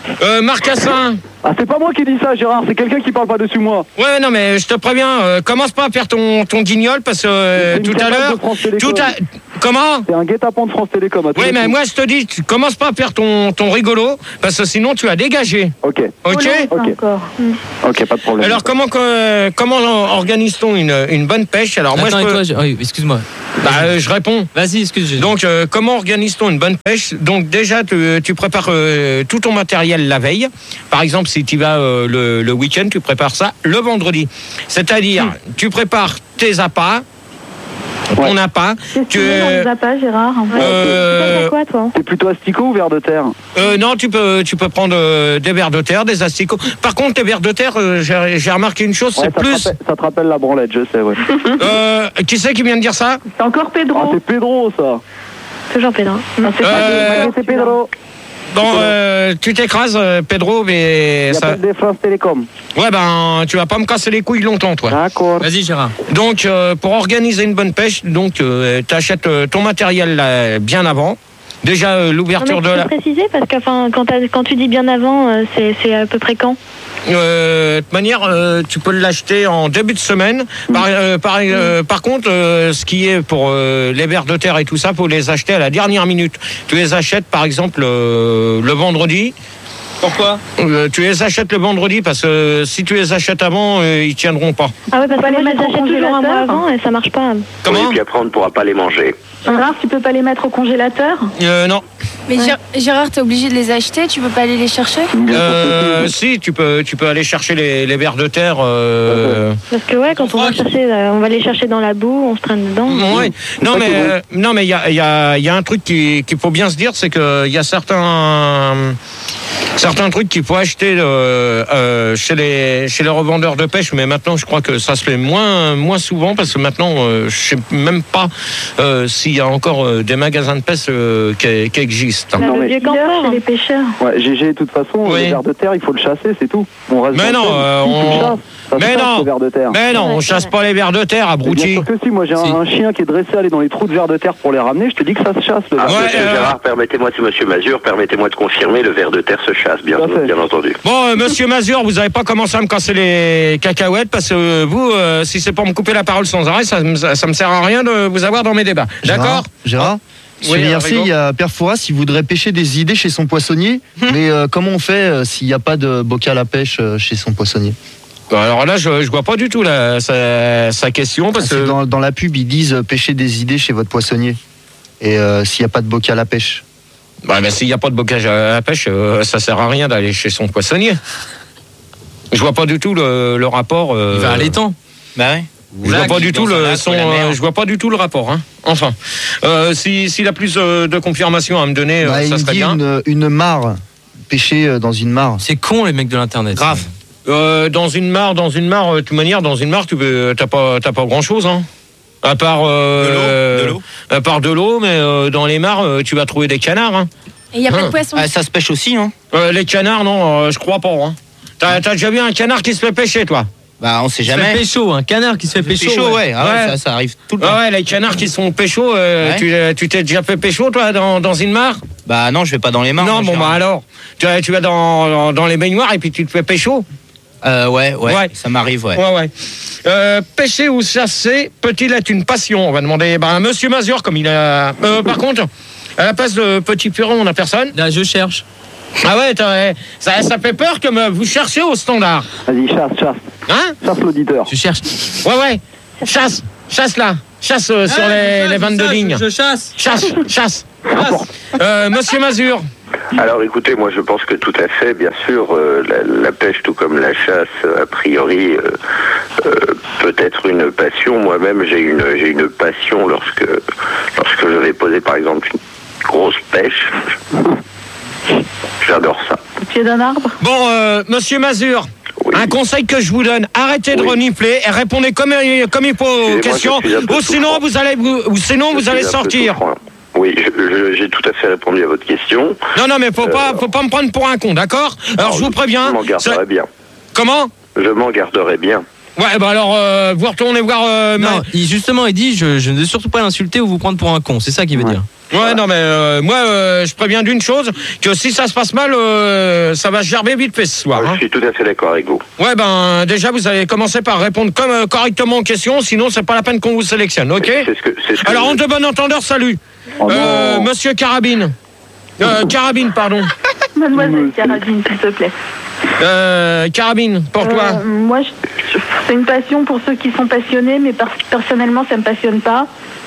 S1: Euh, Marcassin.
S13: Ah, c'est pas moi qui dis ça, Gérard, c'est quelqu'un qui parle pas dessus moi.
S1: Ouais, non, mais je te préviens, euh, commence pas à faire ton, ton guignol parce que euh, tout à l'heure. Tout à. Comment?
S13: C'est un guet-apens de France Télécom.
S1: Oui, mais moi je te dis, tu commences pas à faire ton, ton rigolo parce que sinon tu as dégagé.
S13: Ok.
S1: Ok.
S13: Ok. Ok, pas de problème.
S1: Alors comment que- comment organise-t-on une, une bonne pêche? Alors moi
S10: Attends,
S1: je
S10: et
S1: peux-
S10: toi, je- oui, excuse-moi.
S1: Bah, euh, je réponds.
S10: Vas-y, excuse.
S1: Donc, euh, comment organise-t-on une bonne pêche? Donc, déjà, tu, tu prépares euh, tout ton matériel la veille. Par exemple, si tu vas euh, le, le week-end, tu prépares ça le vendredi. C'est-à-dire, tu prépares tes appâts, ton appât. Tu,
S14: On ne pas, Gérard.
S1: Euh,
S14: Tu fais quoi, toi?
S13: T'es plutôt asticot ou vers de terre?
S1: euh, non, tu peux, tu peux prendre euh, des vers de terre, des asticots. Par contre, les vers de terre, euh, j'ai j'ai remarqué une chose,
S13: Ouais,
S1: c'est
S13: ça,
S1: plus.
S13: te rappelle, ça te rappelle la branlette, je sais, ouais.
S1: Euh, qui c'est qui vient de dire ça?
S14: C'est encore Pedro.
S13: Ah, c'est Pedro, ça.
S14: Toujours Pedro. Non, c'est
S1: Euh,
S14: pas
S13: C'est Pedro.
S1: Bon, euh, tu t'écrases, euh, Pedro, mais
S13: Il
S1: ça.
S13: appelle des France Télécom.
S1: Ouais, ben, tu vas pas me casser les couilles longtemps, toi.
S13: D'accord.
S10: Vas-y, Gérard.
S1: Donc, euh, pour organiser une bonne pêche, donc, euh, tu achètes ton matériel là, bien avant. Déjà, euh, l'ouverture de
S14: Tu
S1: la.
S14: peux préciser parce que enfin, quand, t'as- quand tu dis bien avant, euh, c'est c'est à peu près quand?
S1: Euh, de toute manière, euh, tu peux l'acheter en début de semaine. Par, euh, par, euh, par contre, euh, ce qui est pour euh, les vers de terre et tout ça, faut les acheter à la dernière minute. Tu les achètes, par exemple, euh, le vendredi.
S10: Pourquoi?
S1: Euh, tu les achètes le vendredi parce que euh, si tu les achètes avant, euh, ils tiendront pas.
S14: Ah ouais, parce que
S4: les
S14: moi, je
S4: mettre
S14: les
S4: au
S14: achète toujours un mois
S4: congélateur.
S14: avant et ça marche pas.
S1: Comment?
S5: Oui, puis après, on ne pourra pas les manger.
S4: Gérard, tu peux pas les mettre au congélateur?
S1: Euh, non.
S15: Mais Gé- Gérard, t'es obligé de les acheter, tu peux pas aller les chercher?
S1: Euh, si, tu peux, tu peux aller chercher les, les vers de terre. Euh...
S14: Parce que ouais, quand on va chercher, euh, on va les chercher dans la boue, on se traîne dedans.
S1: Ouais. Non mais euh, non mais il y a, y, a, y a un truc qui- qu'il faut bien se dire, c'est que il y a certains certains trucs qu'il faut acheter euh, euh, chez les chez les revendeurs de pêche, mais maintenant je crois que ça se fait moins moins souvent parce que maintenant euh, je sais même pas euh, s'il y a encore euh, des magasins de pêche euh, qui, qui existent.
S13: Non, mais-
S14: chez les pêcheurs.
S13: Ouais, G G, de toute façon,
S1: Oui.
S13: le ver de terre, il faut le chasser, c'est tout. On reste
S1: Mais
S13: dans le
S1: non,
S13: thème.
S1: euh,
S13: Si, tu le
S1: on-
S13: chasses, ça se
S1: mais
S13: chasse,
S1: non,
S13: le ver de terre.
S1: mais non, on chasse pas les vers de terre,
S13: Mais
S1: abruti.
S13: bien sûr que si, moi j'ai un, un chien qui est dressé à aller dans les trous de ver de terre pour les ramener, je te dis que ça se chasse le ver
S5: Ah,
S13: de
S5: monsieur
S13: terre.
S5: Gérard, permettez-moi, c'est monsieur Mazur, permettez-moi de confirmer, le ver de terre se chasse, bien, bien entendu.
S1: Bon, euh, monsieur Mazur, vous n'avez pas commencé à me casser les cacahuètes parce que euh, vous, euh, si c'est pour me couper la parole sans arrêt, ça, me- ça me sert à rien de vous avoir dans mes débats. D'accord?
S6: Gérard Sur
S1: Oui,
S6: l'I R C,
S1: Rigaud.
S6: il y a Père Fouras, il voudrait pêcher des idées chez son poissonnier. Mais euh, comment on fait euh, s'il n'y a pas de bocal à pêche euh, chez son poissonnier?
S1: Alors là, je, je vois pas du tout la, sa, sa question parce
S6: Parce que
S1: que.
S6: dans, dans la pub, ils disent euh, pêcher des idées chez votre poissonnier. Et euh, s'il n'y a pas de bocal à pêche.
S1: Bah, mais s'il n'y a pas de bocage à la pêche, euh, ça sert à rien d'aller chez son poissonnier. Je vois pas du tout le, le rapport. euh,
S10: Il va à l'étang.
S2: Bah ouais.
S1: Je vois pas du tout le son, euh, je vois pas du tout le rapport. Hein. Enfin, euh, si- s'il a plus euh, de confirmations à me donner, euh,
S6: Bah,
S1: ça
S6: il
S1: serait
S6: dit
S1: bien.
S6: une, une mare. Pêcher euh, dans une mare.
S10: C'est con, les mecs de l'internet.
S1: Grave. Euh, dans une mare, dans une mare, euh, de toute manière, dans une mare, tu peux, t'as pas, t'as pas grand chose, hein. À part euh,
S2: De l'eau,
S1: à part de l'eau, mais euh, dans les mares, euh, tu vas trouver des canards. Hein.
S15: Et il y a pas
S1: Hein.
S15: de poisson.
S2: Ah, ça se pêche aussi, hein.
S1: Euh, les canards, non, euh, je crois pas. Hein. T'as, t'as déjà vu un canard qui se fait pêcher, toi?
S2: Bah, on sait
S10: Il se fait
S2: jamais.
S10: pécho, un canard qui se fait pécho.
S2: Pécho, ouais. Ah ouais,
S1: Ouais.
S2: Ça, ça arrive tout le
S1: Ah
S2: temps.
S1: ouais, les canards qui sont pécho, euh,
S2: Ouais.
S1: tu, tu t'es déjà fait pécho, toi, dans, dans une mare?
S2: Bah non, je vais pas dans les mains.
S1: Non,
S2: moi,
S1: bon, bah
S2: Gérard.
S1: alors. Tu, tu vas dans, dans, dans les baignoires et puis tu te fais pécho?
S2: Euh, ouais, ouais,
S1: Ouais.
S2: ça m'arrive, ouais.
S1: Ouais, ouais. Euh, pêcher ou chasser peut-il être une passion? On va demander bah, à monsieur Mazur, comme il a. Euh, par contre, à la place de Petit Furon, on n'a personne.
S10: Là, je cherche.
S1: Ah ouais, t'as- ça, ça fait peur comme euh, vous cherchez au standard.
S13: Vas-y, chasse, chasse.
S1: Hein?
S13: Chasse l'auditeur.
S10: Tu cherches.
S1: Ouais, ouais. Chasse, chasse là. Chasse euh, sur les, les vingt-deux lignes.
S10: Je chasse.
S1: Chasse, chasse. Euh, monsieur Mazur.
S5: Alors écoutez, moi je pense que tout à fait, bien sûr, euh, la, la pêche tout comme la chasse, euh, a priori, euh, euh, peut être une passion. Moi-même, j'ai une, j'ai une passion lorsque, lorsque je vais poser par exemple une grosse pêche. J'adore ça.
S4: Au pied d'un arbre?
S1: Bon, euh, monsieur Mazur. Un conseil que je vous donne, arrêtez de renifler et répondez comme, comme il faut aux
S5: Excusez-moi,
S1: questions,
S5: je suis un peu
S1: ou sinon vous allez, vous, ou sinon
S5: Je
S1: vous
S5: suis
S1: allez
S5: un peu
S1: sortir.
S5: souffrant. Oui, je- je- j'ai tout à fait répondu à votre question.
S1: Non, non, mais faut
S5: Euh,
S1: pas, faut pas me prendre pour un con, d'accord? Alors, je vous préviens.
S5: Je m'en garderai
S1: ça-
S5: bien.
S1: Comment?
S5: Je m'en garderai bien.
S1: Ouais, bah alors, euh, vous retournez voir. Euh,
S10: Non,
S1: ma-
S10: il, justement, il dit je, je ne veux surtout pas l'insulter ou vous prendre pour un con. C'est ça qu'il veut dire.
S1: Ouais, non, mais euh, moi, euh, je préviens d'une chose, que si ça se passe mal, euh, ça va se gerber vite fait ce soir.
S5: Je
S1: Hein.
S5: suis tout à fait d'accord avec vous.
S1: Ouais, ben, déjà, vous allez commencer par répondre comme, euh, correctement aux questions, sinon c'est pas la peine qu'on vous sélectionne, ok?
S5: C'est ce que, c'est ce que
S1: Alors,
S5: je-
S1: on te bon entendeur, salut.
S13: Oh
S1: euh,
S13: non.
S1: Monsieur Carabine. Euh, Carabine, pardon.
S16: Mademoiselle Carabine, s'il te plaît.
S1: Euh, Carabine, pour toi.
S16: Euh, moi, je- je- c'est une passion pour ceux qui sont passionnés, mais per- personnellement, ça me passionne pas.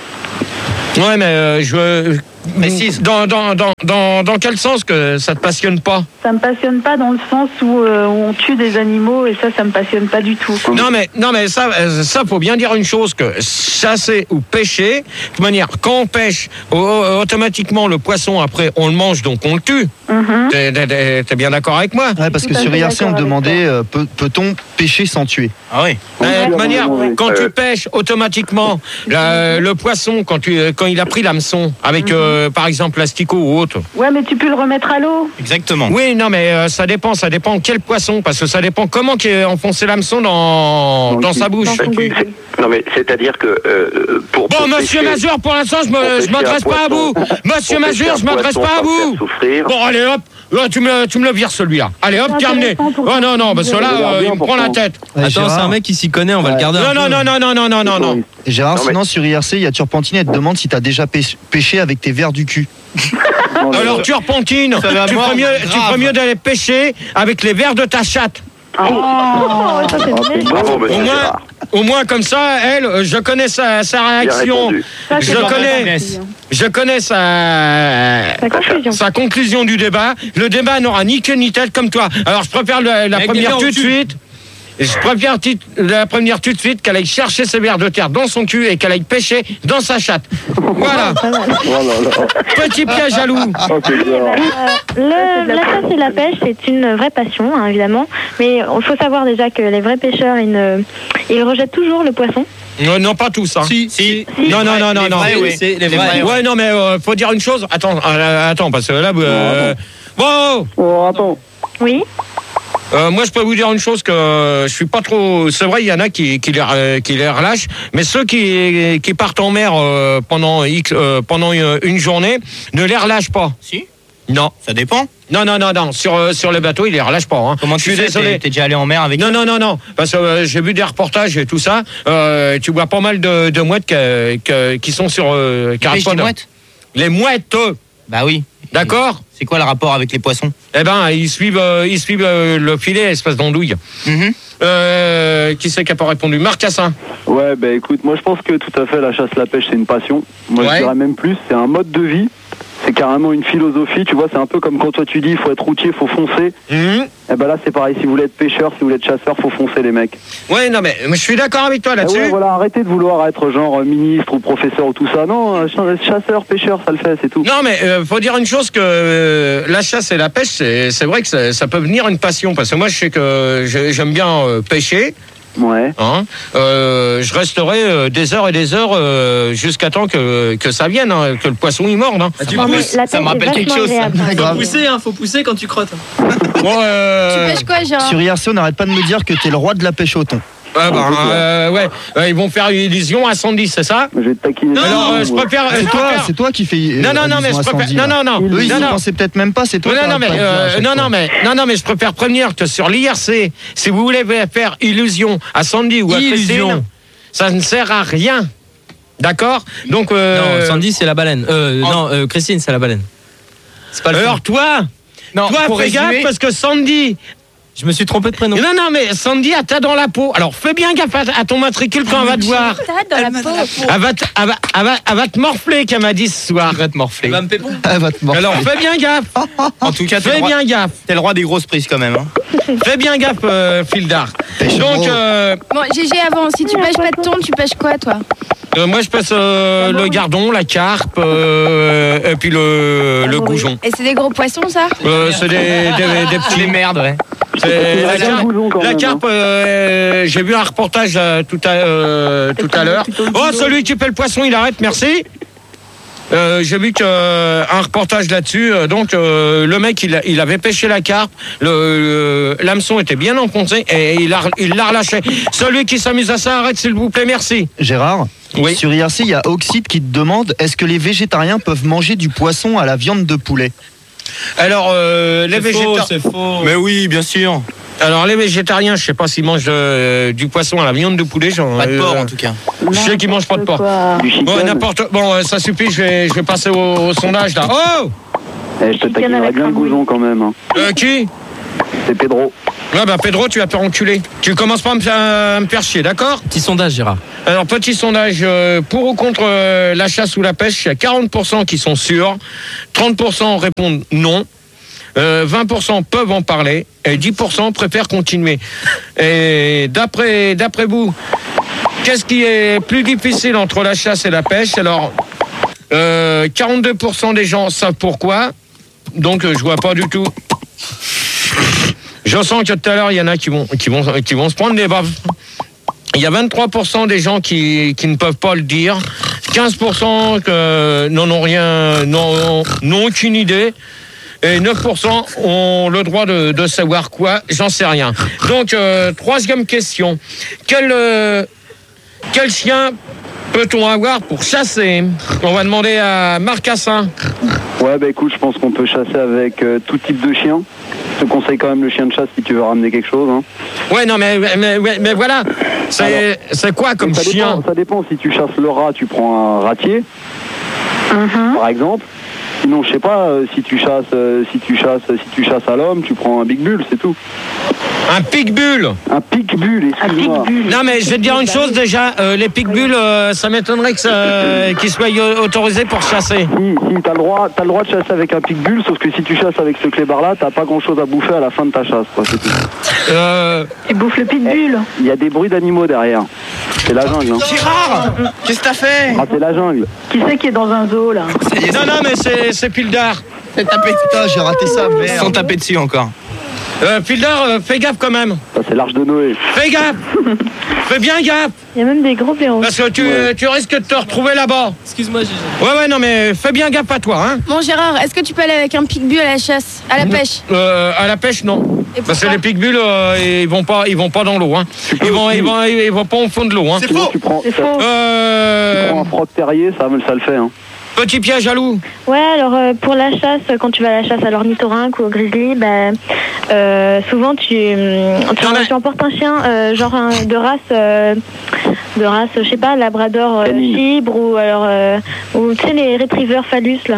S1: Ouais, mais euh, je... Précise. Dans, dans, dans, dans, dans quel sens que ça te passionne pas?
S16: Ça me passionne pas dans le sens où, euh, où on tue des animaux, et ça, ça me passionne pas du tout.
S1: Non mais non mais ça euh, ça faut bien dire une chose, que chasser ou pêcher, de toute manière quand on pêche au- au- automatiquement le poisson après on le mange donc on le tue.
S16: Mhm.
S1: T'es, t'es- t'es- t'es bien d'accord avec moi?
S6: Ouais, parce que
S16: Tout à
S6: sur
S16: fait
S6: I R C, on
S16: d'accord avec
S6: demandait euh, peut- peut-on pêcher sans tuer?
S2: Ah oui.
S1: Euh, de toute manière, quand
S5: Euh.
S1: tu pêches automatiquement la- le poisson, quand tu quand il a pris l'hameçon avec
S16: Mhm.
S1: euh, par exemple l'asticot ou autre.
S16: Ouais, mais tu peux le remettre à l'eau.
S2: Exactement.
S1: Oui, non mais euh, ça dépend, ça dépend quel poisson, parce que ça dépend comment qui est enfoncé l'hameçon dans
S13: Dans
S1: dans
S13: le
S1: sa
S13: cul.
S1: bouche.
S16: Dans ton
S5: C'est-
S16: goût.
S5: Non mais c'est-à-dire que euh, pour
S1: Bon,
S5: pour
S1: monsieur
S5: pêcher-
S1: Mazur, pour l'instant, je
S5: pour
S1: me- je
S5: pêcher
S1: m'adresse
S5: un
S1: pas à vous.
S5: poisson-
S1: Monsieur
S5: pour pêcher
S1: Mazur,
S5: un
S1: je m'adresse
S5: poisson
S1: pas à
S5: sans
S1: vous.
S5: faire souffrir.
S1: Bon, allez hop, là, tu me, tu me le vires celui-là. Allez hop,
S16: C'est
S1: terminé.
S16: intéressant pour
S1: Oh non, non, parce que là,
S13: Ça a l'air
S1: euh,
S13: bien,
S1: il me prend la
S13: pourtant.
S1: tête.
S6: Ouais,
S10: Attends,
S6: Gérard.
S10: c'est un mec qui s'y connaît, on va le garder
S1: Non,
S10: un
S1: non,
S10: peu.
S1: non, non, non, non, non, non, non.
S6: Gérard,
S5: Non, mais-
S6: sinon sur I R C, il y a Turpentine, elle te demande si t'as déjà pêché, pêché avec tes vers du cul.
S13: Non, mais-
S1: Alors, Turpentine,
S2: Ça va
S1: tu
S2: mordre,
S1: ferais mieux, tu
S2: grave.
S1: ferais mieux d'aller pêcher avec les vers de ta chatte.
S16: Oh, ça, c'est
S13: Ah,
S16: méchant.
S5: Bravo
S1: Au
S5: monsieur
S1: moins,
S5: Gérard.
S1: au moins comme ça, elle, euh, je connais sa, sa
S5: Bien
S1: réaction.
S5: répondu.
S16: Ça,
S1: Je
S16: c'est pas
S1: connais,
S16: mal.
S1: je connais sa,
S16: Ta conclusion.
S1: sa conclusion du débat. Le débat n'aura ni queue ni tête comme toi. Alors je préfère le- la
S10: Avec des
S1: première
S10: vers
S1: tout
S10: au
S1: de
S10: cul.
S1: suite. Je préfère ti- la première tout de suite qu'elle aille chercher ses vers de terre dans son cul et qu'elle aille pêcher dans sa chatte. Voilà.
S13: Oh là là.
S1: Petit piège à loup.
S13: Oh, c'est bien.
S14: Euh, le- la chasse et la pêche, c'est une vraie passion, hein, évidemment. Mais il faut savoir déjà que les vrais pêcheurs, ils, ne, ils rejettent toujours le poisson.
S1: Non, non, pas tous. Hein.
S10: Si, si.
S1: Non, non, non, non,
S10: Les
S1: non.
S10: vrais, oui. C'est les vrais.
S1: Ouais, non, mais euh, faut dire une chose. Attends, euh, attends, parce que là, euh, bon.
S13: Oh, attends.
S14: Oui.
S1: Euh, moi, je peux vous dire une chose, que euh, je suis pas trop. C'est vrai, il y en a qui, qui, les, euh, qui les relâchent, mais ceux qui, qui partent en mer euh, pendant, X, euh, pendant une, une journée ne les relâchent pas.
S2: Si.
S1: Non.
S2: Ça dépend.
S1: Non, non, non, non. Sur, euh, sur les bateaux, ils les relâchent pas. Hein.
S2: Comment
S1: je
S2: tu
S1: suis
S2: sais,
S1: désolé.
S2: t'es- t'es déjà allé en mer avec
S1: Non, non, non, non. Parce que euh, j'ai vu des reportages et tout ça. Euh, tu vois pas mal de, de mouettes que- que- qui sont sur euh,
S2: Tu pêches
S1: Carapaud.
S2: des mouettes?
S1: Les mouettes.
S2: Bah oui.
S1: D'accord.
S2: C'est quoi le rapport avec les poissons?
S1: Eh ben, ils suivent, euh, ils suivent euh, le filet, espèce d'andouille.
S2: Mhm.
S1: Euh, qui c'est qui a pas répondu? Marc Cassin.
S13: Ouais, bah écoute, moi je pense que tout à fait la chasse, la pêche, c'est une passion. Moi
S1: Ouais.
S13: je dirais même plus, c'est un mode de vie. C'est carrément une philosophie, tu vois, c'est un peu comme quand toi tu dis il faut être routier, faut foncer.
S1: Mhm.
S13: Et ben là c'est pareil, si vous voulez être pêcheur, si vous voulez être chasseur, faut foncer les mecs.
S1: Ouais, non, mais je suis d'accord avec toi
S13: Ah
S1: là-dessus.
S13: ouais, voilà, arrêtez de vouloir être genre euh, ministre ou professeur ou tout ça. Non, euh, ch- chasseur, pêcheur, ça le fait, c'est tout.
S1: Non, mais euh, faut dire une chose, que euh, la chasse et la pêche, c'est c'est vrai que ça, ça peut venir une passion. Parce que moi, je sais que j'ai- j'aime bien euh, pêcher.
S13: Ouais.
S1: Hein. Euh, je resterai euh, des heures et des heures euh, jusqu'à temps que, que ça vienne, hein, que le poisson y morde. Hein.
S10: tu
S14: Non, mais
S10: pousses.
S14: la
S2: ça me
S14: pêche est
S2: rappelle quelque
S14: vachement
S2: chose, ça.
S14: agréable, par
S10: Faut
S14: exemple.
S10: pousser, hein, faut pousser quand tu crottes.
S1: Bon, euh,
S15: Tu pêches quoi, Gérard?
S6: Sur I R C, on n'arrête pas de me dire que t'es le roi de la pêche au thon.
S1: ouais, bah, euh, ouais, ouais, ils vont faire une illusion à cent dix, c'est ça?
S13: Je vais te taquiner.
S1: Alors, euh, je préfère.
S6: C'est
S1: je
S6: toi,
S1: préfère-
S6: c'est toi qui fais. euh,
S1: Non, non, non, mais je
S6: allusion à
S1: préfère.
S6: Sandy,
S1: Non,
S6: là.
S1: non, non.
S6: Eux, ils
S1: non,
S6: y
S1: non.
S6: pensaient peut-être même pas, c'est toi
S1: Non,
S6: qui
S1: non,
S6: arrêtes
S1: mais,
S6: pas de le dire à
S1: euh,
S6: chaque
S1: non,
S6: fois.
S1: non, mais, non, non, mais je préfère prévenir que sur l'I R C, si vous voulez faire illusion à Sandy ou à
S10: Illusion.
S1: Christine, ça ne sert à rien. D'accord? Donc, euh,
S10: Non, Sandy, c'est la baleine. Euh, non, euh, Christine, c'est la baleine. C'est pas le
S1: alors toi,
S2: Non,
S1: toi,
S2: pour
S1: fais gaffe
S2: résumer-
S1: parce que Sandy,
S10: Je me suis trompé de prénom.
S1: non, non, mais Sandy a ta dans la peau. Alors fais bien gaffe à, à ton matricule quand elle va te voir.
S15: T'as dans la peau.
S1: Elle va te, elle va, elle va, elle va te morfler, qu'elle m'a dit ce soir.
S2: Elle va te morfler.
S10: Elle va me pépon.
S6: Elle va te morfler.
S1: Alors fais bien gaffe.
S2: En tout cas, t'es
S1: Fais
S2: le roi-
S1: bien gaffe.
S2: t'es le roi des grosses prises quand même. Hein.
S1: Fais bien gaffe, euh, Fildar. Donc, euh,
S15: Bon, G G, avant, si tu pêches pas de thon, tu pêches quoi, toi?
S1: euh, moi je passe euh, le gardon, la carpe, euh, et puis le, le goujon.
S15: Et c'est des gros poissons, ça?
S1: Euh, c'est des, des, des petits.
S2: Les merdes, ouais.
S1: C'est- la
S13: bien le
S1: carpe,
S13: goujon, quand
S1: la
S13: même,
S1: carpe, euh, j'ai vu un reportage euh, tout à, euh, tout à l'heure. Oh, celui qui fait le poisson, il arrête, merci. Euh, j'ai vu que, euh, un reportage là-dessus. euh, donc, euh, le mec, il, a- il avait pêché la carpe. Le, le- l'hameçon était bien enfoncé et il l'a il l'a relâché. Celui qui s'amuse à ça, arrête, s'il vous plaît, merci.
S6: Gérard,
S1: oui.
S6: Sur I R C, il y a Oxide qui te demande est-ce que les végétariens peuvent manger du poisson à la viande de poulet?
S1: Alors, euh, les
S10: C'est faux,
S1: végétariens.
S10: c'est faux.
S2: Mais oui, bien sûr.
S1: Alors, les végétariens, je sais pas s'ils mangent euh, du poisson à la viande de poulet. Genre,
S2: Pas de porc
S1: euh,
S2: en tout cas.
S1: Je sais qu'ils mangent pas de porc.
S13: Du chicken.
S1: Bon, n'importe. Bon, euh, ça suffit. Je vais, je vais passer au, au sondage là. Oh,
S13: Eh, je te taquinerais bien le goujon quand même. Hein.
S1: euh, qui
S13: C'est Pedro.
S1: Ouais, bah Pedro, tu vas te faire enculer. Tu commences pas à me faire, à me faire chier, d'accord?
S10: Petit sondage, Gérard.
S1: Alors, petit sondage, euh, pour ou contre euh, la chasse ou la pêche, il y a quarante pour cent qui sont sûrs, trente pour cent répondent non, euh, vingt pour cent peuvent en parler, et dix pour cent préfèrent continuer. Et d'après, d'après vous, qu'est-ce qui est plus difficile entre la chasse et la pêche? Alors, euh, quarante-deux pour cent des gens savent pourquoi, donc euh, je vois pas du tout. Je sens que tout à l'heure, il y en a qui vont, qui vont, qui vont se prendre des baffes. Il y a vingt-trois pour cent des gens qui, qui ne peuvent pas le dire, quinze pour cent que n'en ont rien, n'ont, n'ont aucune idée, et neuf pour cent ont le droit de, de savoir quoi, j'en sais rien. Donc, euh, troisième question. Quel, euh, quel chien peut-on avoir pour chasser? On va demander à Marcassin.
S13: Ouais, bah écoute, je pense qu'on peut chasser avec euh, tout type de chien. Je te conseille quand même le chien de chasse si tu veux ramener quelque chose. Hein.
S1: Ouais, non, mais, mais, mais, mais voilà, c'est, c'est quoi comme
S13: ça
S1: chien?
S13: dépend, ça dépend, si tu chasses le rat, tu prends un ratier, par exemple. Sinon, je sais pas, euh, si tu chasses, euh, si tu chasses, si tu chasses à l'homme, tu prends un big bull, c'est tout.
S1: Un pitbull.
S13: Un pitbull, excuse-moi.
S1: Non, mais je vais te dire une chose déjà, euh, les pitbulls, euh, ça m'étonnerait que ça, qu'ils soient autorisés pour chasser.
S13: Si, si, t'as le droit, t'as le droit de chasser avec un pitbull, sauf que si tu chasses avec ce clébard-là, t'as pas grand-chose à bouffer à la fin de ta chasse, quoi, c'est tout.
S1: Euh...
S16: Tu bouffes le pitbull.
S13: Il y a des bruits d'animaux derrière. C'est la jungle, hein.
S2: Gérard, qu'est-ce que t'as fait?
S13: Ah, c'est la jungle.
S16: Qui c'est qui est dans un zoo là?
S1: Non, non, mais c'est, c'est Pildar.
S2: C'est tapé.
S6: Putain, j'ai raté ça,
S2: Ils
S6: merde.
S2: sont tapés dessus encore.
S1: Euh, Pildar, euh, fais gaffe quand même.
S13: Ça, c'est l'arche de Noé.
S1: Fais gaffe. Fais bien gaffe.
S14: Il y a même des gros blaireaux.
S1: Parce que tu, ouais. tu risques de te retrouver là-bas.
S10: Excuse-moi, Gégé.
S1: Ouais, ouais, non, mais fais bien gaffe à toi, hein.
S15: Bon, Gérard, est-ce que tu peux aller avec un pitbull à la chasse, à la pêche?
S1: Euh, à la pêche, non.
S15: Et
S1: Parce que
S15: pourquoi
S1: les pitbulls, euh, ils vont pas, ils vont pas dans l'eau, hein. Ils vont, ils vont, ils vont pas au fond de l'eau, hein.
S13: C'est faux. Tu prends,
S16: C'est faux.
S1: Euh...
S13: tu prends un froc terrier, ça, ça le fait, hein.
S1: Petit piège à loup.
S14: Ouais, alors euh, pour la chasse, quand tu vas à la chasse à l'ornithorynque ou au grizzly, bah, euh, souvent tu, tu,
S1: Non, mais-
S14: tu emportes un chien euh, genre un- de race, euh, de race, je sais pas, labrador euh,
S13: Canine.
S14: fibre ou alors, euh, ou tu sais les retrievers phallus là.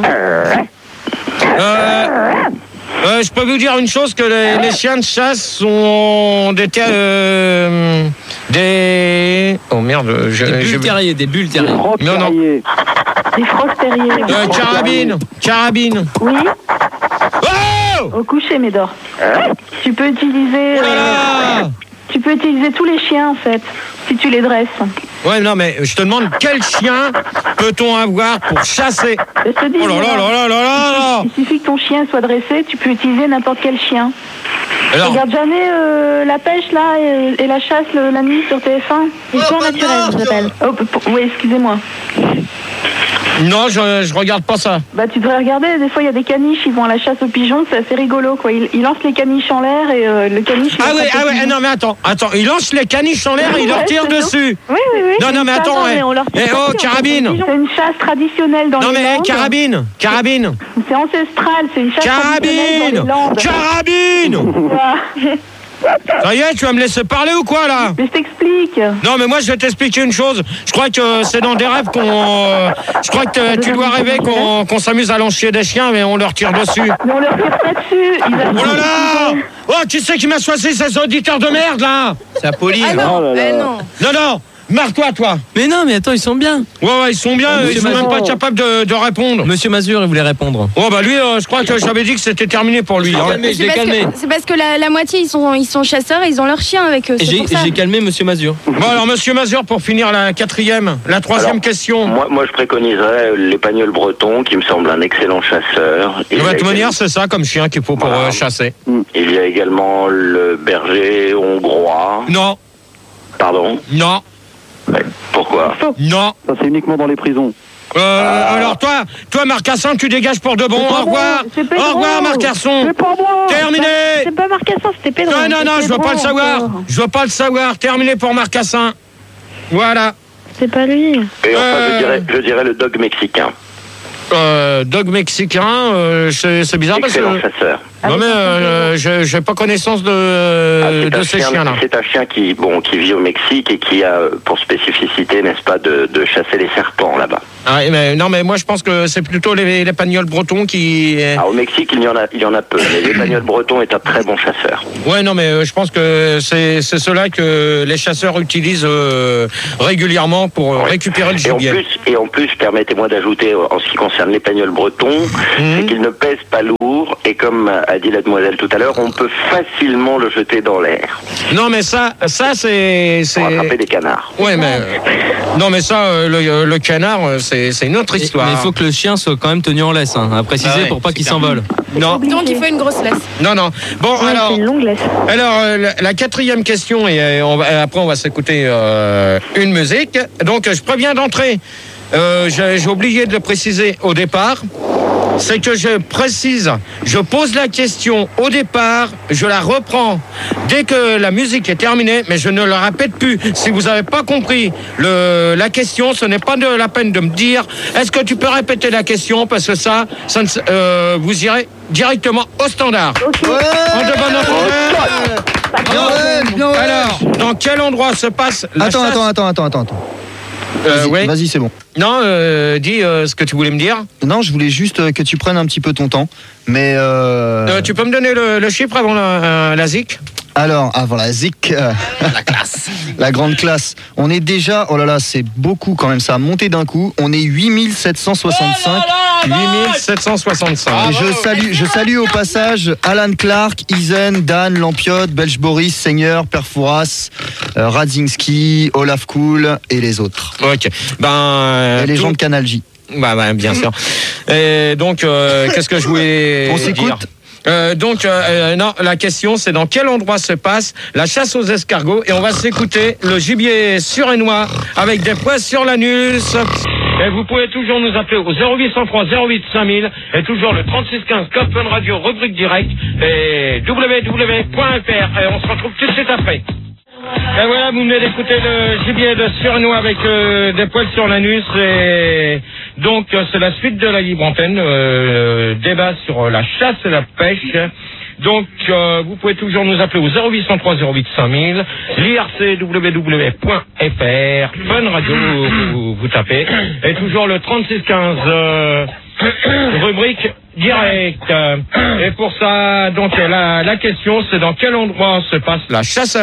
S1: Euh, euh, je peux vous dire une chose, que les, les chiens de chasse sont des... ter- euh, des... Oh merde, je...
S10: Des
S1: je-
S10: bulles terriers, des bulles
S13: Des
S10: terriers.
S13: frocs
S1: Non, non.
S13: terriers.
S16: Des frocs terriers.
S1: Euh, carabine, carabine.
S16: Oui,
S1: Oh
S16: au coucher, Médor. Tu peux utiliser.
S1: Oh là
S16: euh,
S1: là.
S16: tu peux utiliser tous les chiens en fait, si tu les dresses.
S1: Ouais, non, mais je te demande, quel chien peut-on avoir pour chasser?
S16: Je te dis,
S1: Oh là là
S16: Médor,
S1: là là là là là.
S16: il suffit que ton chien soit dressé, tu peux utiliser n'importe quel chien.
S1: Alors,
S16: Regarde jamais euh, la pêche là et, et la chasse le- la nuit sur T F un.
S14: Histoire naturelle, ça s'appelle.
S16: Oh, p- p- oui, excusez-moi.
S1: non, je, je regarde pas ça.
S16: Bah tu devrais regarder, des fois il y a des caniches, ils vont à la chasse aux pigeons, c'est assez rigolo quoi. Ils, ils lancent les caniches en l'air et euh, le caniche... il
S1: Ah ouais,
S16: attrape
S1: ah
S16: le
S1: ouais,
S16: pigeon.
S1: non mais attends, attends, il lance les caniches en l'air et il leur
S16: Ouais,
S1: tire
S16: c'est ça.
S1: dessus.
S16: Oui, oui, oui.
S1: Non, non, mais
S16: Ça,
S1: attends, ouais.
S14: mais on leur tire
S1: Eh
S14: pas
S1: oh,
S14: dessus, on
S1: carabine.
S16: C'est une chasse traditionnelle dans
S1: Non
S16: les
S1: mais
S16: Landes.
S1: carabine, carabine,
S16: C'est ancestral, c'est une chasse traditionnelle dans
S1: carabine,
S16: les Landes.
S1: carabine.
S16: Voilà.
S1: Ça y est, tu vas me laisser parler ou quoi là?
S16: Mais je t'explique.
S1: Non mais moi je vais t'expliquer une chose. Je crois que c'est dans des rêves qu'on... euh, Je crois que tu dois rêver qu'on qu'on s'amuse à lancer des chiens mais on leur tire dessus.
S16: Mais on leur tire pas dessus. Ils
S1: Oh là là. Oh, tu sais qui m'a choisi ces auditeurs de merde là?
S2: C'est Apolline.
S15: Ah non,
S13: Oh là là.
S15: eh non.
S1: Non, non, marre-toi toi.
S10: Mais non, mais attends, ils sont bien.
S1: Ouais, ouais, ils sont bien,
S10: Monsieur
S1: ils sont même
S10: Mazur.
S1: pas capables de, de répondre.
S10: Monsieur Mazur, il voulait répondre.
S1: Oh bah lui, euh, je crois que j'avais dit que c'était terminé pour lui. Hein.
S10: Calmé, je
S15: C'est
S10: l'ai
S15: parce,
S10: calmé.
S15: que, c'est parce que la, la moitié ils sont, ils sont chasseurs et ils ont leur chien avec eux.
S10: Et
S15: C'est
S10: J'ai
S15: pour ça.
S10: j'ai calmé Monsieur Mazur.
S1: Bon alors Monsieur Mazur, pour finir la quatrième, la troisième
S5: Alors,
S1: question.
S5: Moi, moi, je préconiserais l'épagnol breton, qui me semble un excellent chasseur.
S1: De
S5: Il y a
S1: toute manière,
S5: également-
S1: c'est ça comme chien qu'il faut pour
S5: Voilà.
S1: euh, chasser.
S5: Il y a également le berger hongrois.
S1: Non,
S5: Pardon.
S1: non,
S5: Ouais, pourquoi?
S1: non.
S13: Ça, c'est uniquement dans les prisons.
S1: Euh, alors toi, toi Marcassin, tu dégages pour de bon. Au revoir. Au revoir Marcasson.
S16: C'est pas moi.
S1: Terminé.
S14: C'est pas Marcassin, c'était Pedro.
S1: Non, non, non, je veux pas le savoir. Je veux pas le savoir. Terminé pour Marcassin. Voilà.
S14: C'est pas lui.
S5: Et enfin,
S1: Euh.
S5: je, dirais, je dirais le dog mexicain.
S1: Euh, dog mexicain, euh, c'est c'est bizarre parce que...
S5: Excellent chasseur.
S1: Non mais euh, je j'ai pas connaissance de,
S5: Ah, c'est
S1: de
S5: un
S1: ces
S5: chien-
S1: chiens-là.
S5: C'est un chien qui, bon, qui vit au Mexique et qui a pour spécificité, n'est-ce pas, de, de chasser les serpents là-bas.
S1: Ah, mais, non mais moi je pense que c'est plutôt les, les pagnols bretons qui...
S5: Ah, au Mexique, il y en a, il y en a peu, mais l'Espagnol breton est un très bon chasseur.
S1: Ouais non mais euh, je pense que c'est c'est cela que les chasseurs utilisent euh, régulièrement pour euh, récupérer le
S5: Et en
S1: gibier.
S5: plus, et en plus, permettez-moi d'ajouter, en ce qui concerne l'Espagnol breton, c'est qu'il ne pèse pas lourd et comme a dit la demoiselle tout à l'heure, on peut facilement le jeter dans l'air.
S1: Non mais ça ça c'est c'est
S5: Pour attraper des canards.
S1: Ouais mais euh, non mais ça euh, le, le canard euh, c'est c'est une autre histoire.
S10: Mais il faut que le chien soit quand même tenu en laisse, hein, à préciser
S1: Ah ouais,
S10: pour pas
S1: c'est
S10: qu'il
S1: clair.
S10: s'envole.
S1: Non.
S15: Donc il faut une grosse laisse.
S1: Non, non. Bon,
S14: Ouais,
S1: alors.
S14: c'est une longue laisse.
S1: Alors, euh, la, la quatrième question, et euh, on va, après, on va s'écouter euh, une musique. Donc, je préviens d'entrer. Euh, j'ai j'ai oublié de le préciser au départ. C'est que je précise, je pose la question au départ, je la reprends dès que la musique est terminée, mais je ne la répète plus. Si vous n'avez pas compris le, la question, ce n'est pas de la peine de me dire est-ce que tu peux répéter la question, parce que ça, ça ne, euh, vous irez directement au standard.
S16: Ok.
S1: En de bonne entendeur. Alors, dans quel endroit se passe la
S6: Attends,
S1: chasse
S6: attends, attends, attends, attends, attends.
S1: Euh,
S6: Vas-y,
S1: ouais.
S6: vas-y, c'est bon.
S1: Non, euh, dis euh, ce que tu voulais me dire.
S6: Non, je voulais juste euh, que tu prennes un petit peu ton temps. Mais. Euh...
S1: Euh, tu peux me donner le, le chiffre avant la, euh, la Z I C?
S6: Alors, avant la Z I C. euh,
S1: La classe.
S6: La grande classe. On est déjà. Oh là là, c'est beaucoup quand même. Ça a monté d'un coup. On est huit mille sept cent soixante-cinq.
S1: huit mille sept cent soixante-cinq.
S6: Et je salue, je salue au passage Alan Clark, Isen, Dan, Lampiot, Belge Boris, Seigneur, Perfouras, euh, Radzinski, Olaf Cool et les autres.
S1: Ok. Ben. euh,
S6: Et les
S1: tout-
S6: gens de Canal J.
S1: Bah, bah, bien sûr. Et donc, euh, qu'est-ce que je voulais
S6: On s'écoute
S1: dire Euh, donc, euh, euh, non, la question, c'est dans quel endroit se passe la chasse aux escargots. Et on va s'écouter le gibier surénois avec des poils sur l'anus. Et vous pouvez toujours nous appeler au zéro huit cent trois zéro huit cinq mille et toujours le trente-six quinze Code Fun Radio, rubrique direct et w w w point f r. Et on se retrouve tout de suite après. Et voilà, vous venez d'écouter le gibier de Surénois avec euh, des poils sur l'anus. Et donc, euh, c'est la suite de la libre antenne. Euh, débat sur euh, la chasse et la pêche. Donc, euh, vous pouvez toujours nous appeler au zéro huit cent trois zéro huit cinq mille, l'I R C w w w point f r, Fun Radio, vous, vous tapez. Et toujours le trente-six quinze, euh, rubrique direct. Et pour ça, donc la, la question, c'est dans quel endroit se passe la chasse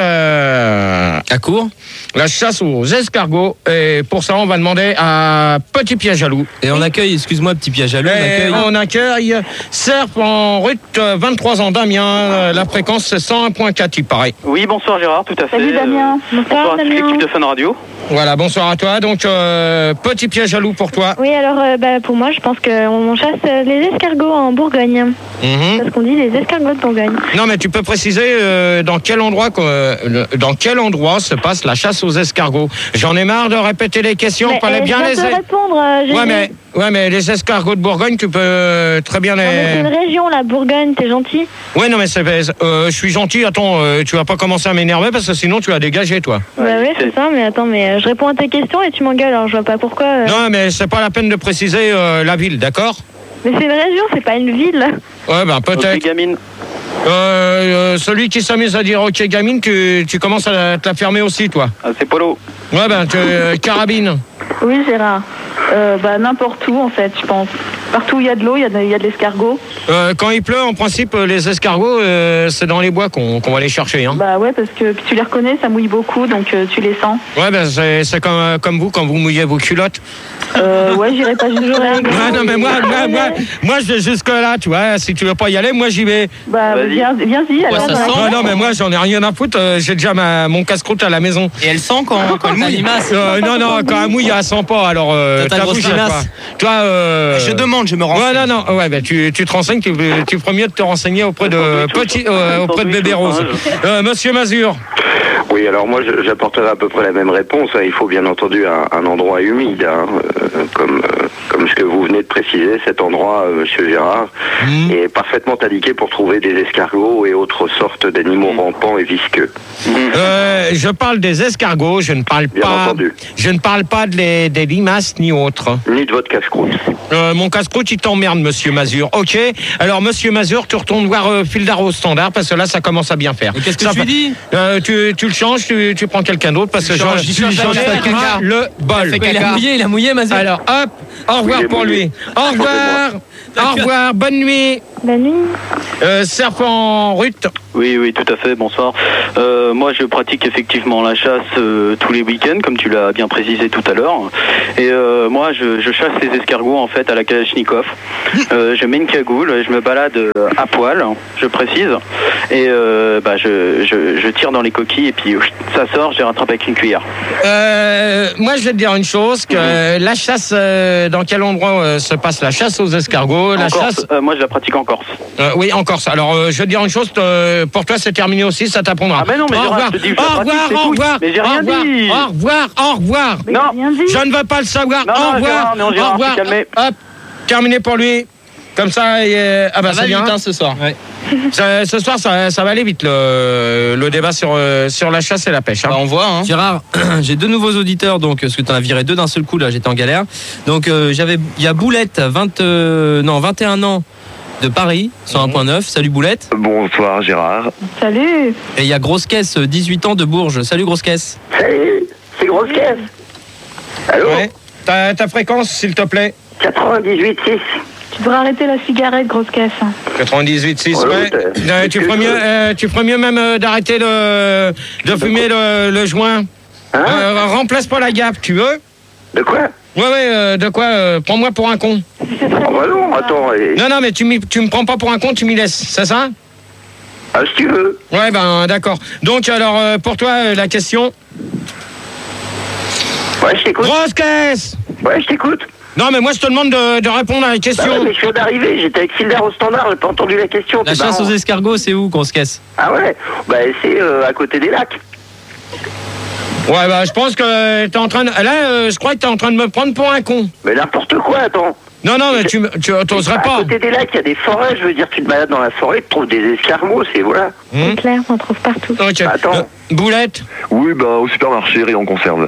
S1: euh, à court, la chasse aux escargots. Et pour ça, on va demander à Petit Pied Jaloux.
S10: Et on accueille, excuse-moi, Petit Pied Jaloux, on
S1: Et
S10: accueille.
S1: on accueille Serp en route, euh, vingt-trois ans, Damien. Euh, La fréquence, c'est cent un virgule quatre, il paraît.
S13: Oui, bonsoir Gérard, tout à fait.
S16: Salut Damien.
S13: Bonsoir à toute l'équipe de Fun Radio.
S1: Voilà, bonsoir à toi. Donc, euh, Petit Pied Jaloux pour toi.
S14: Oui, alors euh, bah, pour moi, je pense qu'on chasse euh, les escargots en Bourgogne.
S1: Mhm.
S14: Parce qu'on dit les escargots de Bourgogne.
S1: Non, mais tu peux préciser euh, dans quel endroit quoi, euh, le- dans quel endroit se passe la chasse aux escargots. J'en ai marre de répéter les questions.
S14: Mais,
S1: Fallait
S14: eh,
S1: bien
S14: je
S1: les.
S14: viens de répondre. euh, j'ai
S1: Ouais,
S14: dit-
S1: mais ouais, mais les escargots de Bourgogne, tu peux euh, très bien
S14: Non, mais c'est
S1: les.
S14: une région, la Bourgogne, t'es gentil.
S1: Ouais, non, mais c'est, euh, je suis gentil. Attends, euh, tu vas pas commencer à m'énerver parce que sinon tu vas dégager, toi.
S14: Bah oui, c'est ça, mais attends, mais euh, je réponds à tes questions et tu m'engueules, alors je vois pas pourquoi. euh.
S1: Non, mais c'est pas la peine de préciser euh, la ville, d'accord?
S14: Mais c'est une région, c'est pas une ville.
S1: Ouais, ben peut-être.
S13: Ok, gamine.
S1: Euh, euh, celui qui s'amuse à dire ok gamine, tu, tu commences à te la fermer aussi, toi.
S13: Ah, c'est Polo.
S1: Ouais, ben tu, euh, carabine.
S16: Oui, Gérard. Euh, bah, n'importe où, en fait, je pense. Partout où il y a de l'eau, il y a de, il y a de l'escargot.
S1: Euh, quand il pleut, en principe, euh, les escargots, euh, c'est dans les bois qu'on qu'on va les chercher. Hein.
S16: Bah ouais, parce que puis tu les reconnais, ça mouille beaucoup, donc euh, tu les sens.
S1: Ouais, ben c'est c'est comme, euh, comme vous quand vous mouillez vos culottes.
S16: Euh, ouais, j'irai pas jusque là.
S1: Ouais, non, mais moi, moi, moi, moi je vais jusque là, tu vois. Si tu veux pas y aller, moi j'y vais.
S16: Bah viens, viens-y. alors,
S10: ça
S16: bah.
S10: sent
S1: Ouais, non, mais moi j'en ai rien à foutre. euh, J'ai déjà ma, mon casse-croûte à la maison.
S2: Et elle sent quand, quand elle mouille.
S1: Euh, non, non, quand elle mouille, elle sent pas. Alors, euh,
S10: T'as ta
S1: t'avoues,
S10: grosse
S1: je sais
S10: limace.
S1: pas. Toi, euh,
S2: Je demande, je me renseigne.
S1: Ouais, non, non, ouais, bah, tu, tu te renseignes, tu, tu ferais mieux de te renseigner auprès de petit, euh, auprès de bébé Rose. Euh, Monsieur Mazur.
S5: Oui, alors moi je- j'apporterai à peu près la même réponse. hein. Il faut bien entendu un, un endroit humide, hein, euh, comme, euh, ce que vous venez de préciser, cet endroit, euh, Monsieur Gérard,
S1: Mmh.
S5: est parfaitement indiqué pour trouver des escargots et autres sortes d'animaux rampants et visqueux.
S1: Euh, je parle des escargots, je ne parle
S5: Bien
S1: pas.
S5: entendu.
S1: Je ne parle pas de les- des limaces ni autres.
S5: Ni de votre casse-croûte.
S1: Euh, mon casse-croûte, il t'emmerde, Monsieur Mazur. Ok. Alors, Monsieur Mazur, tu retournes voir euh, Fildar au standard parce que là, ça commence à bien faire.
S10: Et qu'est-ce que
S1: Ça
S10: tu
S1: va-
S10: lui dis
S1: Euh, tu, tu le changes, tu, tu prends quelqu'un d'autre parce que
S10: Tu changes,
S1: je,
S10: tu changes
S1: je-
S10: pas de caca.
S1: le bol.
S10: Il a mouillé, il a mouillé, Mazur.
S1: Alors, hop, au revoir
S5: Oui,
S1: pour
S5: oui.
S1: lui. Au revoir. Au revoir, bonne nuit.
S14: Bonne nuit.
S1: Euh, Serpent Ruth.
S13: Oui, oui, tout à fait, bonsoir. Euh, moi, je pratique effectivement la chasse euh, tous les week-ends, comme tu l'as bien précisé tout à l'heure. Et euh, moi, je, je chasse les escargots, en fait, à la Kalachnikov. Euh, je mets une cagoule, je me balade euh, à poil, je précise, et euh, bah, je, je, je tire dans les coquilles, et puis ouf, ça sort, je les rattrape avec une cuillère.
S1: Euh, moi, je vais te dire une chose, que euh, la chasse, euh, dans quel endroit euh, se passe la chasse aux escargots? La
S13: En Corse,
S1: chasse
S13: euh, moi, je la pratique en Corse.
S1: Euh, oui, en Corse. Alors, euh, je vais te dire une chose, euh, pour toi, c'est terminé aussi, ça t'apprendra.
S13: Ah, mais non, mais
S1: au
S13: Gérard,
S1: revoir,
S13: je te dis que je
S1: au
S13: la pratique,
S1: revoir,
S13: c'est
S1: au
S13: tout.
S1: revoir,
S13: Mais j'ai
S1: au
S13: rien
S1: revoir,
S13: dit.
S1: au revoir, au revoir.
S13: Non,
S1: je ne veux pas le savoir.
S13: Non,
S1: au
S13: non,
S1: revoir,
S13: Gérard, non,
S1: au
S13: Gérard,
S1: revoir.
S13: t'es calmé.
S1: Hop, terminé pour lui. Comme ça, et, euh, ah bah
S10: Ça va
S1: c'est bien.
S10: vite, hein, ce soir.
S1: Ça- ce soir, ça, ça va aller vite le, le débat sur euh, sur la chasse et la pêche. hein.
S10: Bah, on voit. Hein.
S12: Gérard, j'ai deux nouveaux auditeurs, donc parce que tu en as viré deux d'un seul coup, là, j'étais en galère. Donc euh, j'avais, il y a Boulette, vingt, euh, non, vingt et un ans de Paris, cent un point neuf. Salut Boulette.
S5: Bonsoir Gérard.
S16: Salut.
S12: Et il y a Grosse Caisse, dix-huit ans de Bourges. Salut Grosse Caisse.
S5: Salut, c'est Grosse Caisse. Allô
S1: Ouais. Ta, ta fréquence, s'il te plaît.
S5: quatre-vingt-dix-huit six.
S16: Tu devrais arrêter la cigarette, grosse caisse.
S1: quatre-vingt-dix-huit six,
S5: Oh,
S1: ouais.
S5: t'as-
S1: Euh, tu, ferais mieux, euh, tu ferais mieux même euh, d'arrêter de, de fumer le, le joint.
S5: Hein
S1: Euh, remplace pas la gaffe, tu veux?
S5: De quoi?
S1: Ouais, ouais, euh, de quoi euh, prends-moi pour un con.
S5: Oh bah non, attends. et-
S1: Non, non, mais tu, m'y- tu me prends pas pour un con, tu m'y laisses, c'est ça?
S5: Ah, si tu veux.
S1: Ouais, ben d'accord. Donc, alors, euh, pour toi, euh, la question.
S5: Ouais, je t'écoute.
S1: Grosse caisse!
S5: Ouais, je t'écoute.
S1: Non, mais moi, je te demande de, de répondre à la
S5: Bah
S1: question.
S5: ouais, mais je viens d'arriver, j'étais avec Fildar au standard, j'ai pas entendu la question.
S12: La
S5: t'es
S12: chasse
S5: marrant.
S12: aux escargots, c'est où, Grosse Caisse?
S5: Ah ouais? Bah c'est euh, à côté des lacs.
S1: Ouais, bah, je pense que t'es en train de. Là, euh, je crois que t'es en train de me prendre pour un con.
S5: Mais n'importe quoi, attends.
S1: Non, non, mais tu me- tu t'oserais
S5: À
S1: pas.
S5: côté des lacs, il y a des forêts, je veux dire, tu te balades dans la forêt, tu trouves des escargots, c'est voilà.
S1: Hmm.
S14: Claire, on trouve partout.
S1: Ok.
S5: Attends.
S1: Euh, Boulette,
S5: Oui, bah au supermarché, rayon conserve.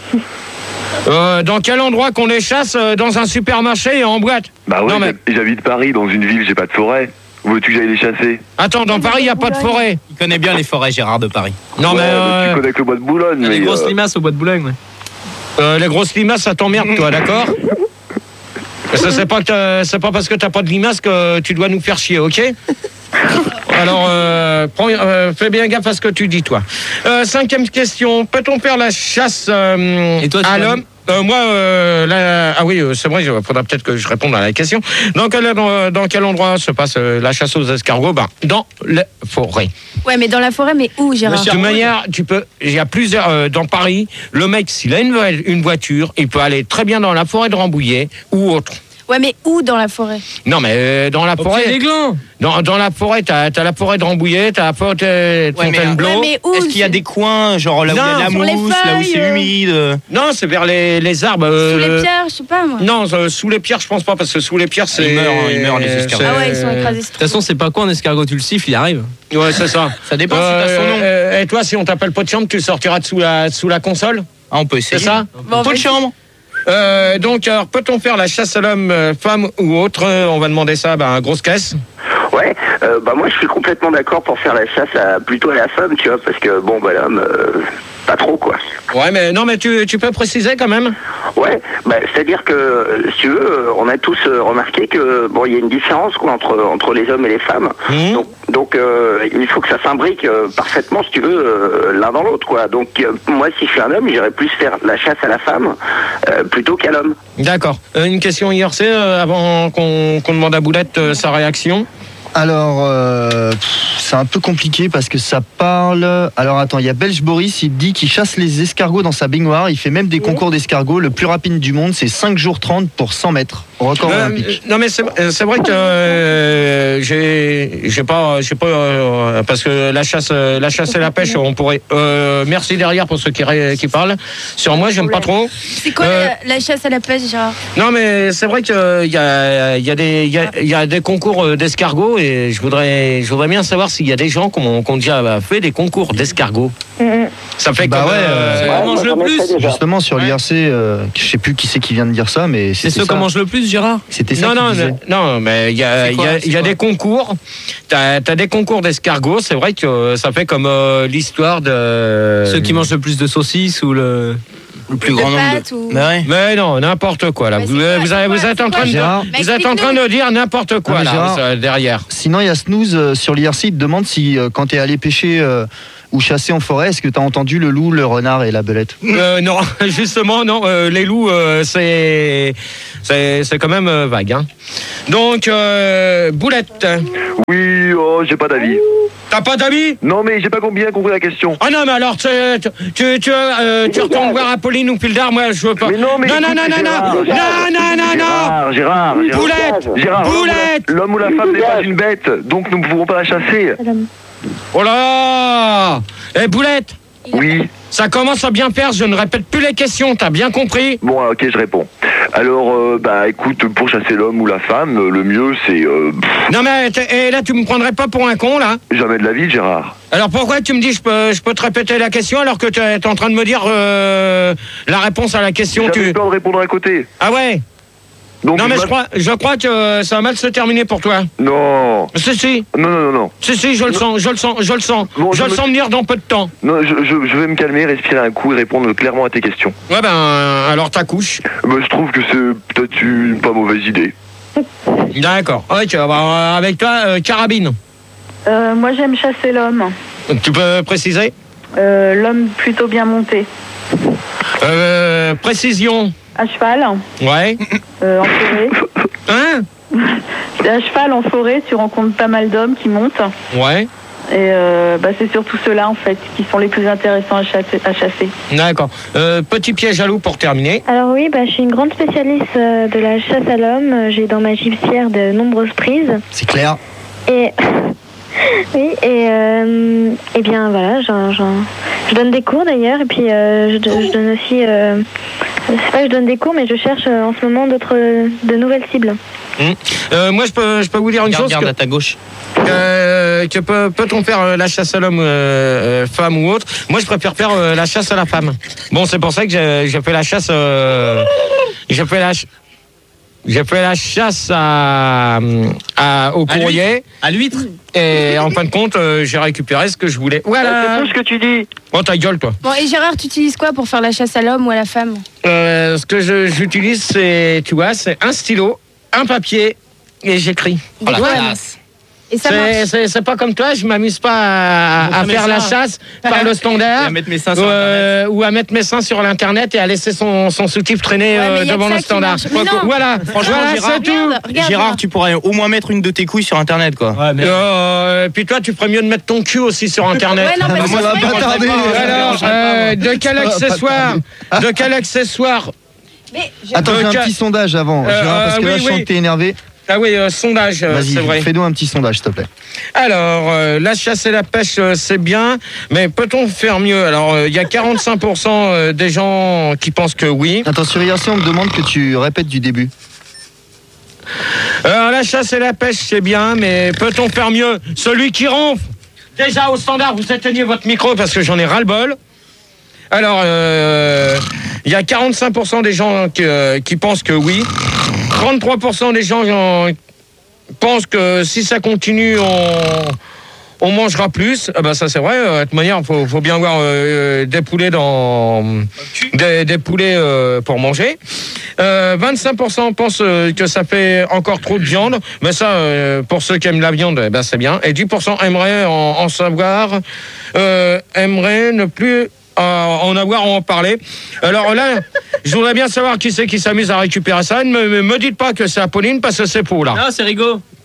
S1: euh, dans quel endroit qu'on les chasse? euh, Dans un supermarché et en boîte?
S5: Bah ouais,
S1: Non, mais-
S5: j'hab- j'habite Paris, dans une ville, j'ai pas de forêt. Où veux-tu que j'aille les chasser?
S1: Attends, dans Paris, il n'y a pas de forêt.
S2: Il connaît bien les forêts, Gérard, de Paris.
S1: Non, mais.
S5: Ouais,
S1: euh,
S5: tu connais que le bois de Boulogne,
S12: Il y a
S5: mais...
S12: des grosses
S5: euh,
S12: limaces au bois de Boulogne, ouais.
S1: euh, les grosses limaces, ça t'emmerde, toi, d'accord? Parce que c'est pas, que t'as- c'est pas parce que t'as pas de limaces que tu dois nous faire chier, ok? Alors, euh, prends- euh, fais bien gaffe à ce que tu dis, toi. Euh, cinquième question. Peut-on faire la chasse euh,
S12: Et toi, tu
S1: à
S12: vas-
S1: l'homme? Euh, moi, euh, là- ah oui, euh, c'est vrai, il faudra peut-être que je réponde à la question. Dans quel, euh, dans quel endroit se passe euh, la chasse aux escargots? Ben, dans la forêt.
S15: Ouais, mais dans la forêt, mais où, Gérard?
S1: De toute manière, tu peux. Il y a plusieurs euh, dans Paris. Le mec, s'il a une, vo- une voiture, il peut aller très bien dans la forêt de Rambouillet ou autre.
S15: Ouais, mais où dans la forêt?
S1: Non, mais euh, dans la
S12: Au
S1: forêt.
S12: pied des glands.
S1: Dans, dans la forêt, t'as as la forêt de Rambouillet, t'as la forêt de
S2: Ouais, mais,
S1: Fontainebleau.
S15: Ouais, mais où?
S2: Est-ce qu'il y a des coins, genre là où il y a de la
S15: sur les
S2: mousse, là où
S15: feuilles,
S2: c'est
S15: euh.
S2: humide euh,
S1: Non, c'est vers les, les arbres.
S15: Sous
S1: euh,
S15: les pierres, je sais pas, moi.
S1: Non, euh, sous les pierres, je pense pas, parce que sous les pierres, c'est.
S2: Ils meurent, hein, ils meurent, les escargots.
S15: Ah ouais, ils sont écrasés.
S12: De toute façon, c'est pas quoi un escargot, tu le siffles, il arrive.
S1: Ouais, c'est ça.
S2: Ça dépend si t'as son nom.
S1: Euh, et toi, si on t'appelle pot de chambre, tu sortiras de sous la, sous la console?
S2: Ah, on peut
S1: C'est
S2: essayer.
S1: ça?
S15: Bon,
S2: Pot de
S15: vas-y.
S2: chambre.
S1: Euh, donc, alors, peut-on faire la chasse à l'homme, euh, femme ou autre? Euh, On va demander ça ben, à grosse caisse.
S5: Ouais, euh, bah moi je suis complètement d'accord pour faire la chasse à, plutôt à la femme, tu vois, parce que bon, bah l'homme, euh, pas trop quoi.
S1: Ouais, mais non, mais tu, tu peux préciser quand même?
S5: Ouais, bah, c'est-à-dire que, euh, si tu veux, euh, on a tous euh, remarqué que bon, il y a une différence quoi entre entre les hommes et les femmes.
S1: Mmh.
S5: Donc, donc euh, il faut que ça s'imbrique euh, parfaitement, si tu veux, euh, l'un dans l'autre quoi. Donc euh, moi, si je suis un homme, j'irais plus faire la chasse à la femme euh, plutôt qu'à l'homme.
S1: D'accord. Euh, une question I R C euh, avant qu'on qu'on demande à Boulette euh, sa réaction.
S6: Alors, euh, pff, c'est un peu compliqué parce que ça parle. Alors, attends, il y a Belge Boris, il dit qu'il chasse les escargots dans sa baignoire. Il fait même des concours d'escargots. Le plus rapide du monde, c'est cinq jours trente pour cent mètres. record
S1: Euh,
S6: olympique.
S1: Non mais c'est c'est vrai que euh, j'ai j'ai pas j'ai pas euh, parce que la chasse euh, la chasse et la pêche on pourrait euh, merci derrière pour ceux qui ré- qui parlent sur moi j'aime pas trop.
S15: C'est quoi
S1: Euh,
S15: la, la chasse à la pêche, Gérard?
S1: Non mais c'est vrai que il y a il y a des il y a, il y a des concours d'escargots et je voudrais je voudrais bien savoir s'il y a des gens qui ont, qui ont déjà fait des concours d'escargots. Ça fait
S6: Bah
S1: comme
S6: ouais,
S1: euh,
S6: euh,
S1: on mange le plus.
S6: Justement sur l'I R C, euh, je sais plus qui c'est qui vient de dire ça, mais
S12: C'est
S6: c'était
S12: ceux
S6: ça.
S12: qui mangent le plus, Gérard?
S6: C'était ça
S1: Non,
S6: qu'il
S1: non,
S6: disait.
S1: non, non, mais il y a,
S12: C'est
S1: il
S12: quoi,
S1: y a,
S12: c'est
S1: il y a
S12: quoi
S1: des concours. T'as as des concours d'escargots. C'est vrai que euh, ça fait comme euh, l'histoire de.
S12: Ceux qui mangent le plus de saucisses ou le.
S2: Le plus
S15: De
S2: grand nombre
S15: pâtes
S2: de.
S15: ou-
S2: Bah ouais.
S1: Mais non, n'importe quoi là.
S15: Mais
S1: Vous,
S15: c'est
S1: euh,
S15: quoi,
S1: vous,
S15: c'est
S1: avez-
S15: quoi,
S1: vous êtes en
S15: c'est
S1: train
S15: quoi,
S1: de,
S6: Gérard
S1: vous êtes en train de dire n'importe quoi
S6: Non, mais
S1: là
S6: Gérard-
S1: euh, derrière.
S6: Sinon, il y a Snooze euh, sur l'I R C, il te demande si euh, quand tu es allé pêcher euh, ou chasser en forêt, est-ce que tu as entendu le loup, le renard et la belette?
S1: Euh, non, justement, non. euh, les loups, euh, c'est, c'est, c'est quand même euh, vague. Hein. Donc, euh, Boulette.
S17: Oui, oh, j'ai pas d'avis.
S1: T'as pas d'avis?
S17: Non, mais j'ai pas bien compris la question.
S1: Ah non, mais alors, tu, tu, tu, euh, tu retournes voir Apolline ou Pildar, moi, je veux pas.
S17: Mais non, mais
S1: non, non,
S17: écoute,
S1: non, non,
S17: Gérard,
S1: non,
S17: Gérard,
S1: non, non, non, non.
S17: Gérard, Gérard, Gérard.
S1: Boulette,
S17: Gérard, l'homme ou la-
S1: Boulette.
S17: L'homme ou la femme n'est pas une bête, donc nous ne pouvons pas la chasser.
S1: Oh là! Eh, Boulette.
S17: Oui.
S1: Ça commence à bien faire, je ne répète plus les questions, t'as bien compris?
S17: Bon, ok, je réponds. Alors, euh, bah écoute, pour chasser l'homme ou la femme, euh, le mieux c'est... Euh, pff,
S1: Non mais t'es- et là tu me prendrais pas pour un con là?
S17: jamais de la vie, Gérard.
S1: Alors pourquoi tu me dis je peux je peux te répéter la question alors que tu es en train de me dire euh, la réponse à la question?
S17: J'avais
S1: Tu...
S17: peur de répondre à côté.
S1: Ah ouais?
S17: Donc,
S1: non mais
S17: bah-
S1: je crois je crois que ça va mal se terminer pour toi.
S17: Non.
S1: Si si.
S17: Non, non, non, non.
S1: Si si, je le sens, je le sens, je le sens.
S17: Bon,
S1: je
S17: je
S1: le
S17: me-
S1: sens venir dans peu de temps.
S17: Non, je, je, je vais me calmer, respirer un coup et répondre clairement à tes questions.
S1: Ouais ben alors t'accouches.
S17: Bah, je trouve que c'est peut-être une pas mauvaise idée.
S1: D'accord. Ok, bah, avec toi, euh, carabine.
S16: Euh, moi, j'aime chasser l'homme.
S1: Tu peux préciser?
S16: Euh, l'homme plutôt bien monté.
S1: Euh, précision.
S16: À cheval,
S1: Ouais.
S16: euh, en forêt.
S1: Hein?
S16: À cheval, en forêt, tu rencontres pas mal d'hommes qui montent.
S1: Ouais.
S16: Et euh, bah, c'est surtout ceux-là, en fait, qui sont les plus intéressants à chasser. À chasser.
S1: D'accord. Euh, petit piège à loup pour terminer.
S14: Alors oui, bah, je suis une grande spécialiste euh, de la chasse à l'homme. J'ai dans ma gibecière de nombreuses prises.
S6: C'est clair.
S14: Et oui, et, euh, et bien voilà, j'en- j'en- je donne des cours d'ailleurs, et puis euh, je, je donne aussi, euh, c'est pas que je donne des cours, mais je cherche euh, en ce moment d'autres, de nouvelles cibles.
S1: Hum. Euh, moi, je peux, je peux vous dire une
S12: Regarde,
S1: chose.
S12: regarde
S1: que,
S12: à ta gauche.
S1: euh, que peut, peut-on faire euh, la chasse à l'homme, euh, euh, femme ou autre? Moi, je préfère faire euh, la chasse à la femme. Bon, c'est pour ça que j'ai j'ai fait la chasse. Euh, j'ai fait la. ch- J'ai fait la chasse à, à, au
S12: À
S1: courrier.
S12: À l'huître.
S1: Et en fin de compte, euh, j'ai récupéré ce que je voulais.
S17: C'est
S1: Voilà.
S17: tout ce que tu dis.
S1: Oh, ta gueule, toi.
S15: Bon, et Gérard, tu utilises quoi pour faire la chasse à l'homme ou à la femme?
S1: Euh, ce que je- j'utilise, c'est, tu vois, c'est un stylo, un papier et j'écris.
S15: Des
S12: la
S15: douanes.
S12: classe.
S15: Et ça
S1: C'est,
S15: marche.
S1: c'est, c'est pas comme toi, je m'amuse pas à, à
S12: Montre
S1: faire
S12: mes
S1: la
S12: seins.
S1: chasse par le standard.
S12: Et à mettre mes seins sur
S1: euh, ou à mettre mes seins sur l'internet et à laisser son, son soutif traîner
S15: Ouais, mais
S1: euh,
S15: y a
S1: devant
S15: que ça
S1: le
S15: qui
S1: standard.
S15: marche. Mais non.
S1: Voilà,
S12: Franchement,
S1: voilà,
S12: Gérard,
S1: c'est tout.
S15: Regarde, regarde,
S2: Gérard, tu pourrais au moins mettre une de tes couilles sur internet quoi.
S12: Ouais, mais...
S1: Euh, puis toi, tu ferais mieux de mettre ton cul aussi sur internet.
S15: Ouais, non, mais
S6: Ça
S15: c'est
S6: va
S15: vrai.
S6: pas tarder.
S1: Alors, euh, de quel
S6: Ça va pas
S1: accessoire, de quel accessoire
S15: Mais je-
S6: Attends, j'ai un
S1: Donc,
S6: petit sondage avant,
S1: euh,
S6: Gérard, parce que
S1: oui,
S6: là, je sens
S1: oui.
S6: que t'es énervé.
S1: Ah oui, euh, sondage, euh, c'est vrai.
S6: Vas-y, fais-nous un petit sondage, s'il te plaît.
S1: Alors, euh, la chasse et la pêche, euh, c'est bien, mais peut-on faire mieux? Alors, il y a quarante-cinq pour cent euh, des gens qui pensent que oui.
S6: Attends, sur I R C, on me demande que tu répètes du début.
S1: Alors, la chasse et la pêche, c'est bien, mais peut-on faire mieux? Celui qui ronfle, déjà au standard, vous éteignez votre micro parce que j'en ai ras-le-bol. Alors, euh, il y a quarante-cinq pour cent des gens qui, euh, qui pensent que oui. trente-trois pour cent des gens euh, pensent que si ça continue, on, on mangera plus. Ah bah ça c'est vrai. euh, De toute manière, il faut, faut bien avoir euh, des poulets dans des, des poulets euh, pour manger. Euh, vingt-cinq pour cent pensent euh, que ça fait encore trop de viande, mais ça, euh, pour ceux qui aiment la viande, eh ben c'est bien. Et dix pour cent aimeraient en, en savoir, euh, aimeraient ne plus euh, en avoir à en parler. Alors là, je voudrais bien savoir qui c'est qui s'amuse à récupérer ça. Ne me, me dites pas que c'est Apolline parce que c'est faux là.
S12: Non, c'est Rigaud.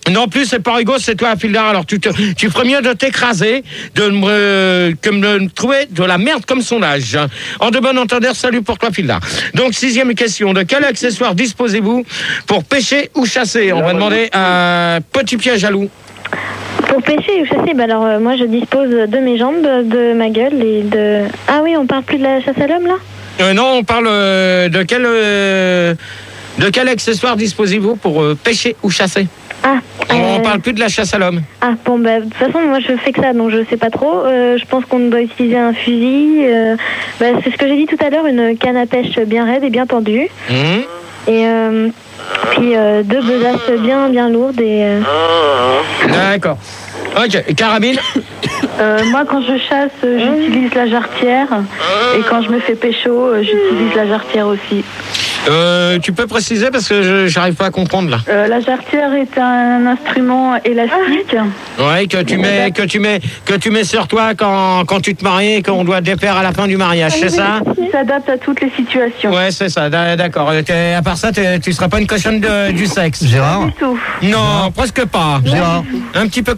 S1: Non plus, c'est pas rigolo, c'est toi, Afildar. Alors tu, te, tu ferais mieux de t'écraser, de me, que me trouver de la merde comme son âge. En de bon entendeur, salut pour toi, Afildar. Donc, sixième question. De quel accessoire disposez-vous pour pêcher ou chasser? On va demander un petit piège à loup.
S14: Pour pêcher ou chasser, bah alors euh, moi je dispose de mes jambes, de ma gueule et de... Ah oui, on parle plus de la chasse à l'homme là
S1: euh, Non, on parle euh, de quel... Euh, de quel accessoire disposez-vous pour euh, pêcher ou chasser?
S14: Ah,
S1: On
S14: euh...
S1: parle plus de la chasse à l'homme.
S14: Ah bon, bah de toute façon moi je fais que ça, donc je sais pas trop. Euh, je pense qu'on doit utiliser un fusil. Euh... Bah, c'est ce que j'ai dit tout à l'heure, une canne à pêche bien raide et bien tendue.
S1: Mmh.
S14: Et euh, puis euh, deux besaces bien bien lourdes et... Euh...
S1: D'accord. Ok, carabine.
S16: Euh, moi, quand je chasse, euh, j'utilise la jarretière. Et quand je me fais pécho, euh, j'utilise la jarretière aussi.
S1: Euh, tu peux préciser parce que je j'arrive pas à comprendre là.
S16: Euh, la jarretière est un instrument élastique.
S1: Ouais, que tu mets que tu mets que tu mets sur toi quand, quand tu te maries et qu'on doit défaire à la fin du mariage, c'est ça?
S16: Il s'adapte à toutes les situations.
S1: Ouais, c'est ça. D'accord. T'es- À part ça, t'es- tu seras pas une cochonne de- du sexe,
S6: Gérard.
S16: Du tout.
S1: Non, presque pas.
S6: Gérard.
S1: Un petit peu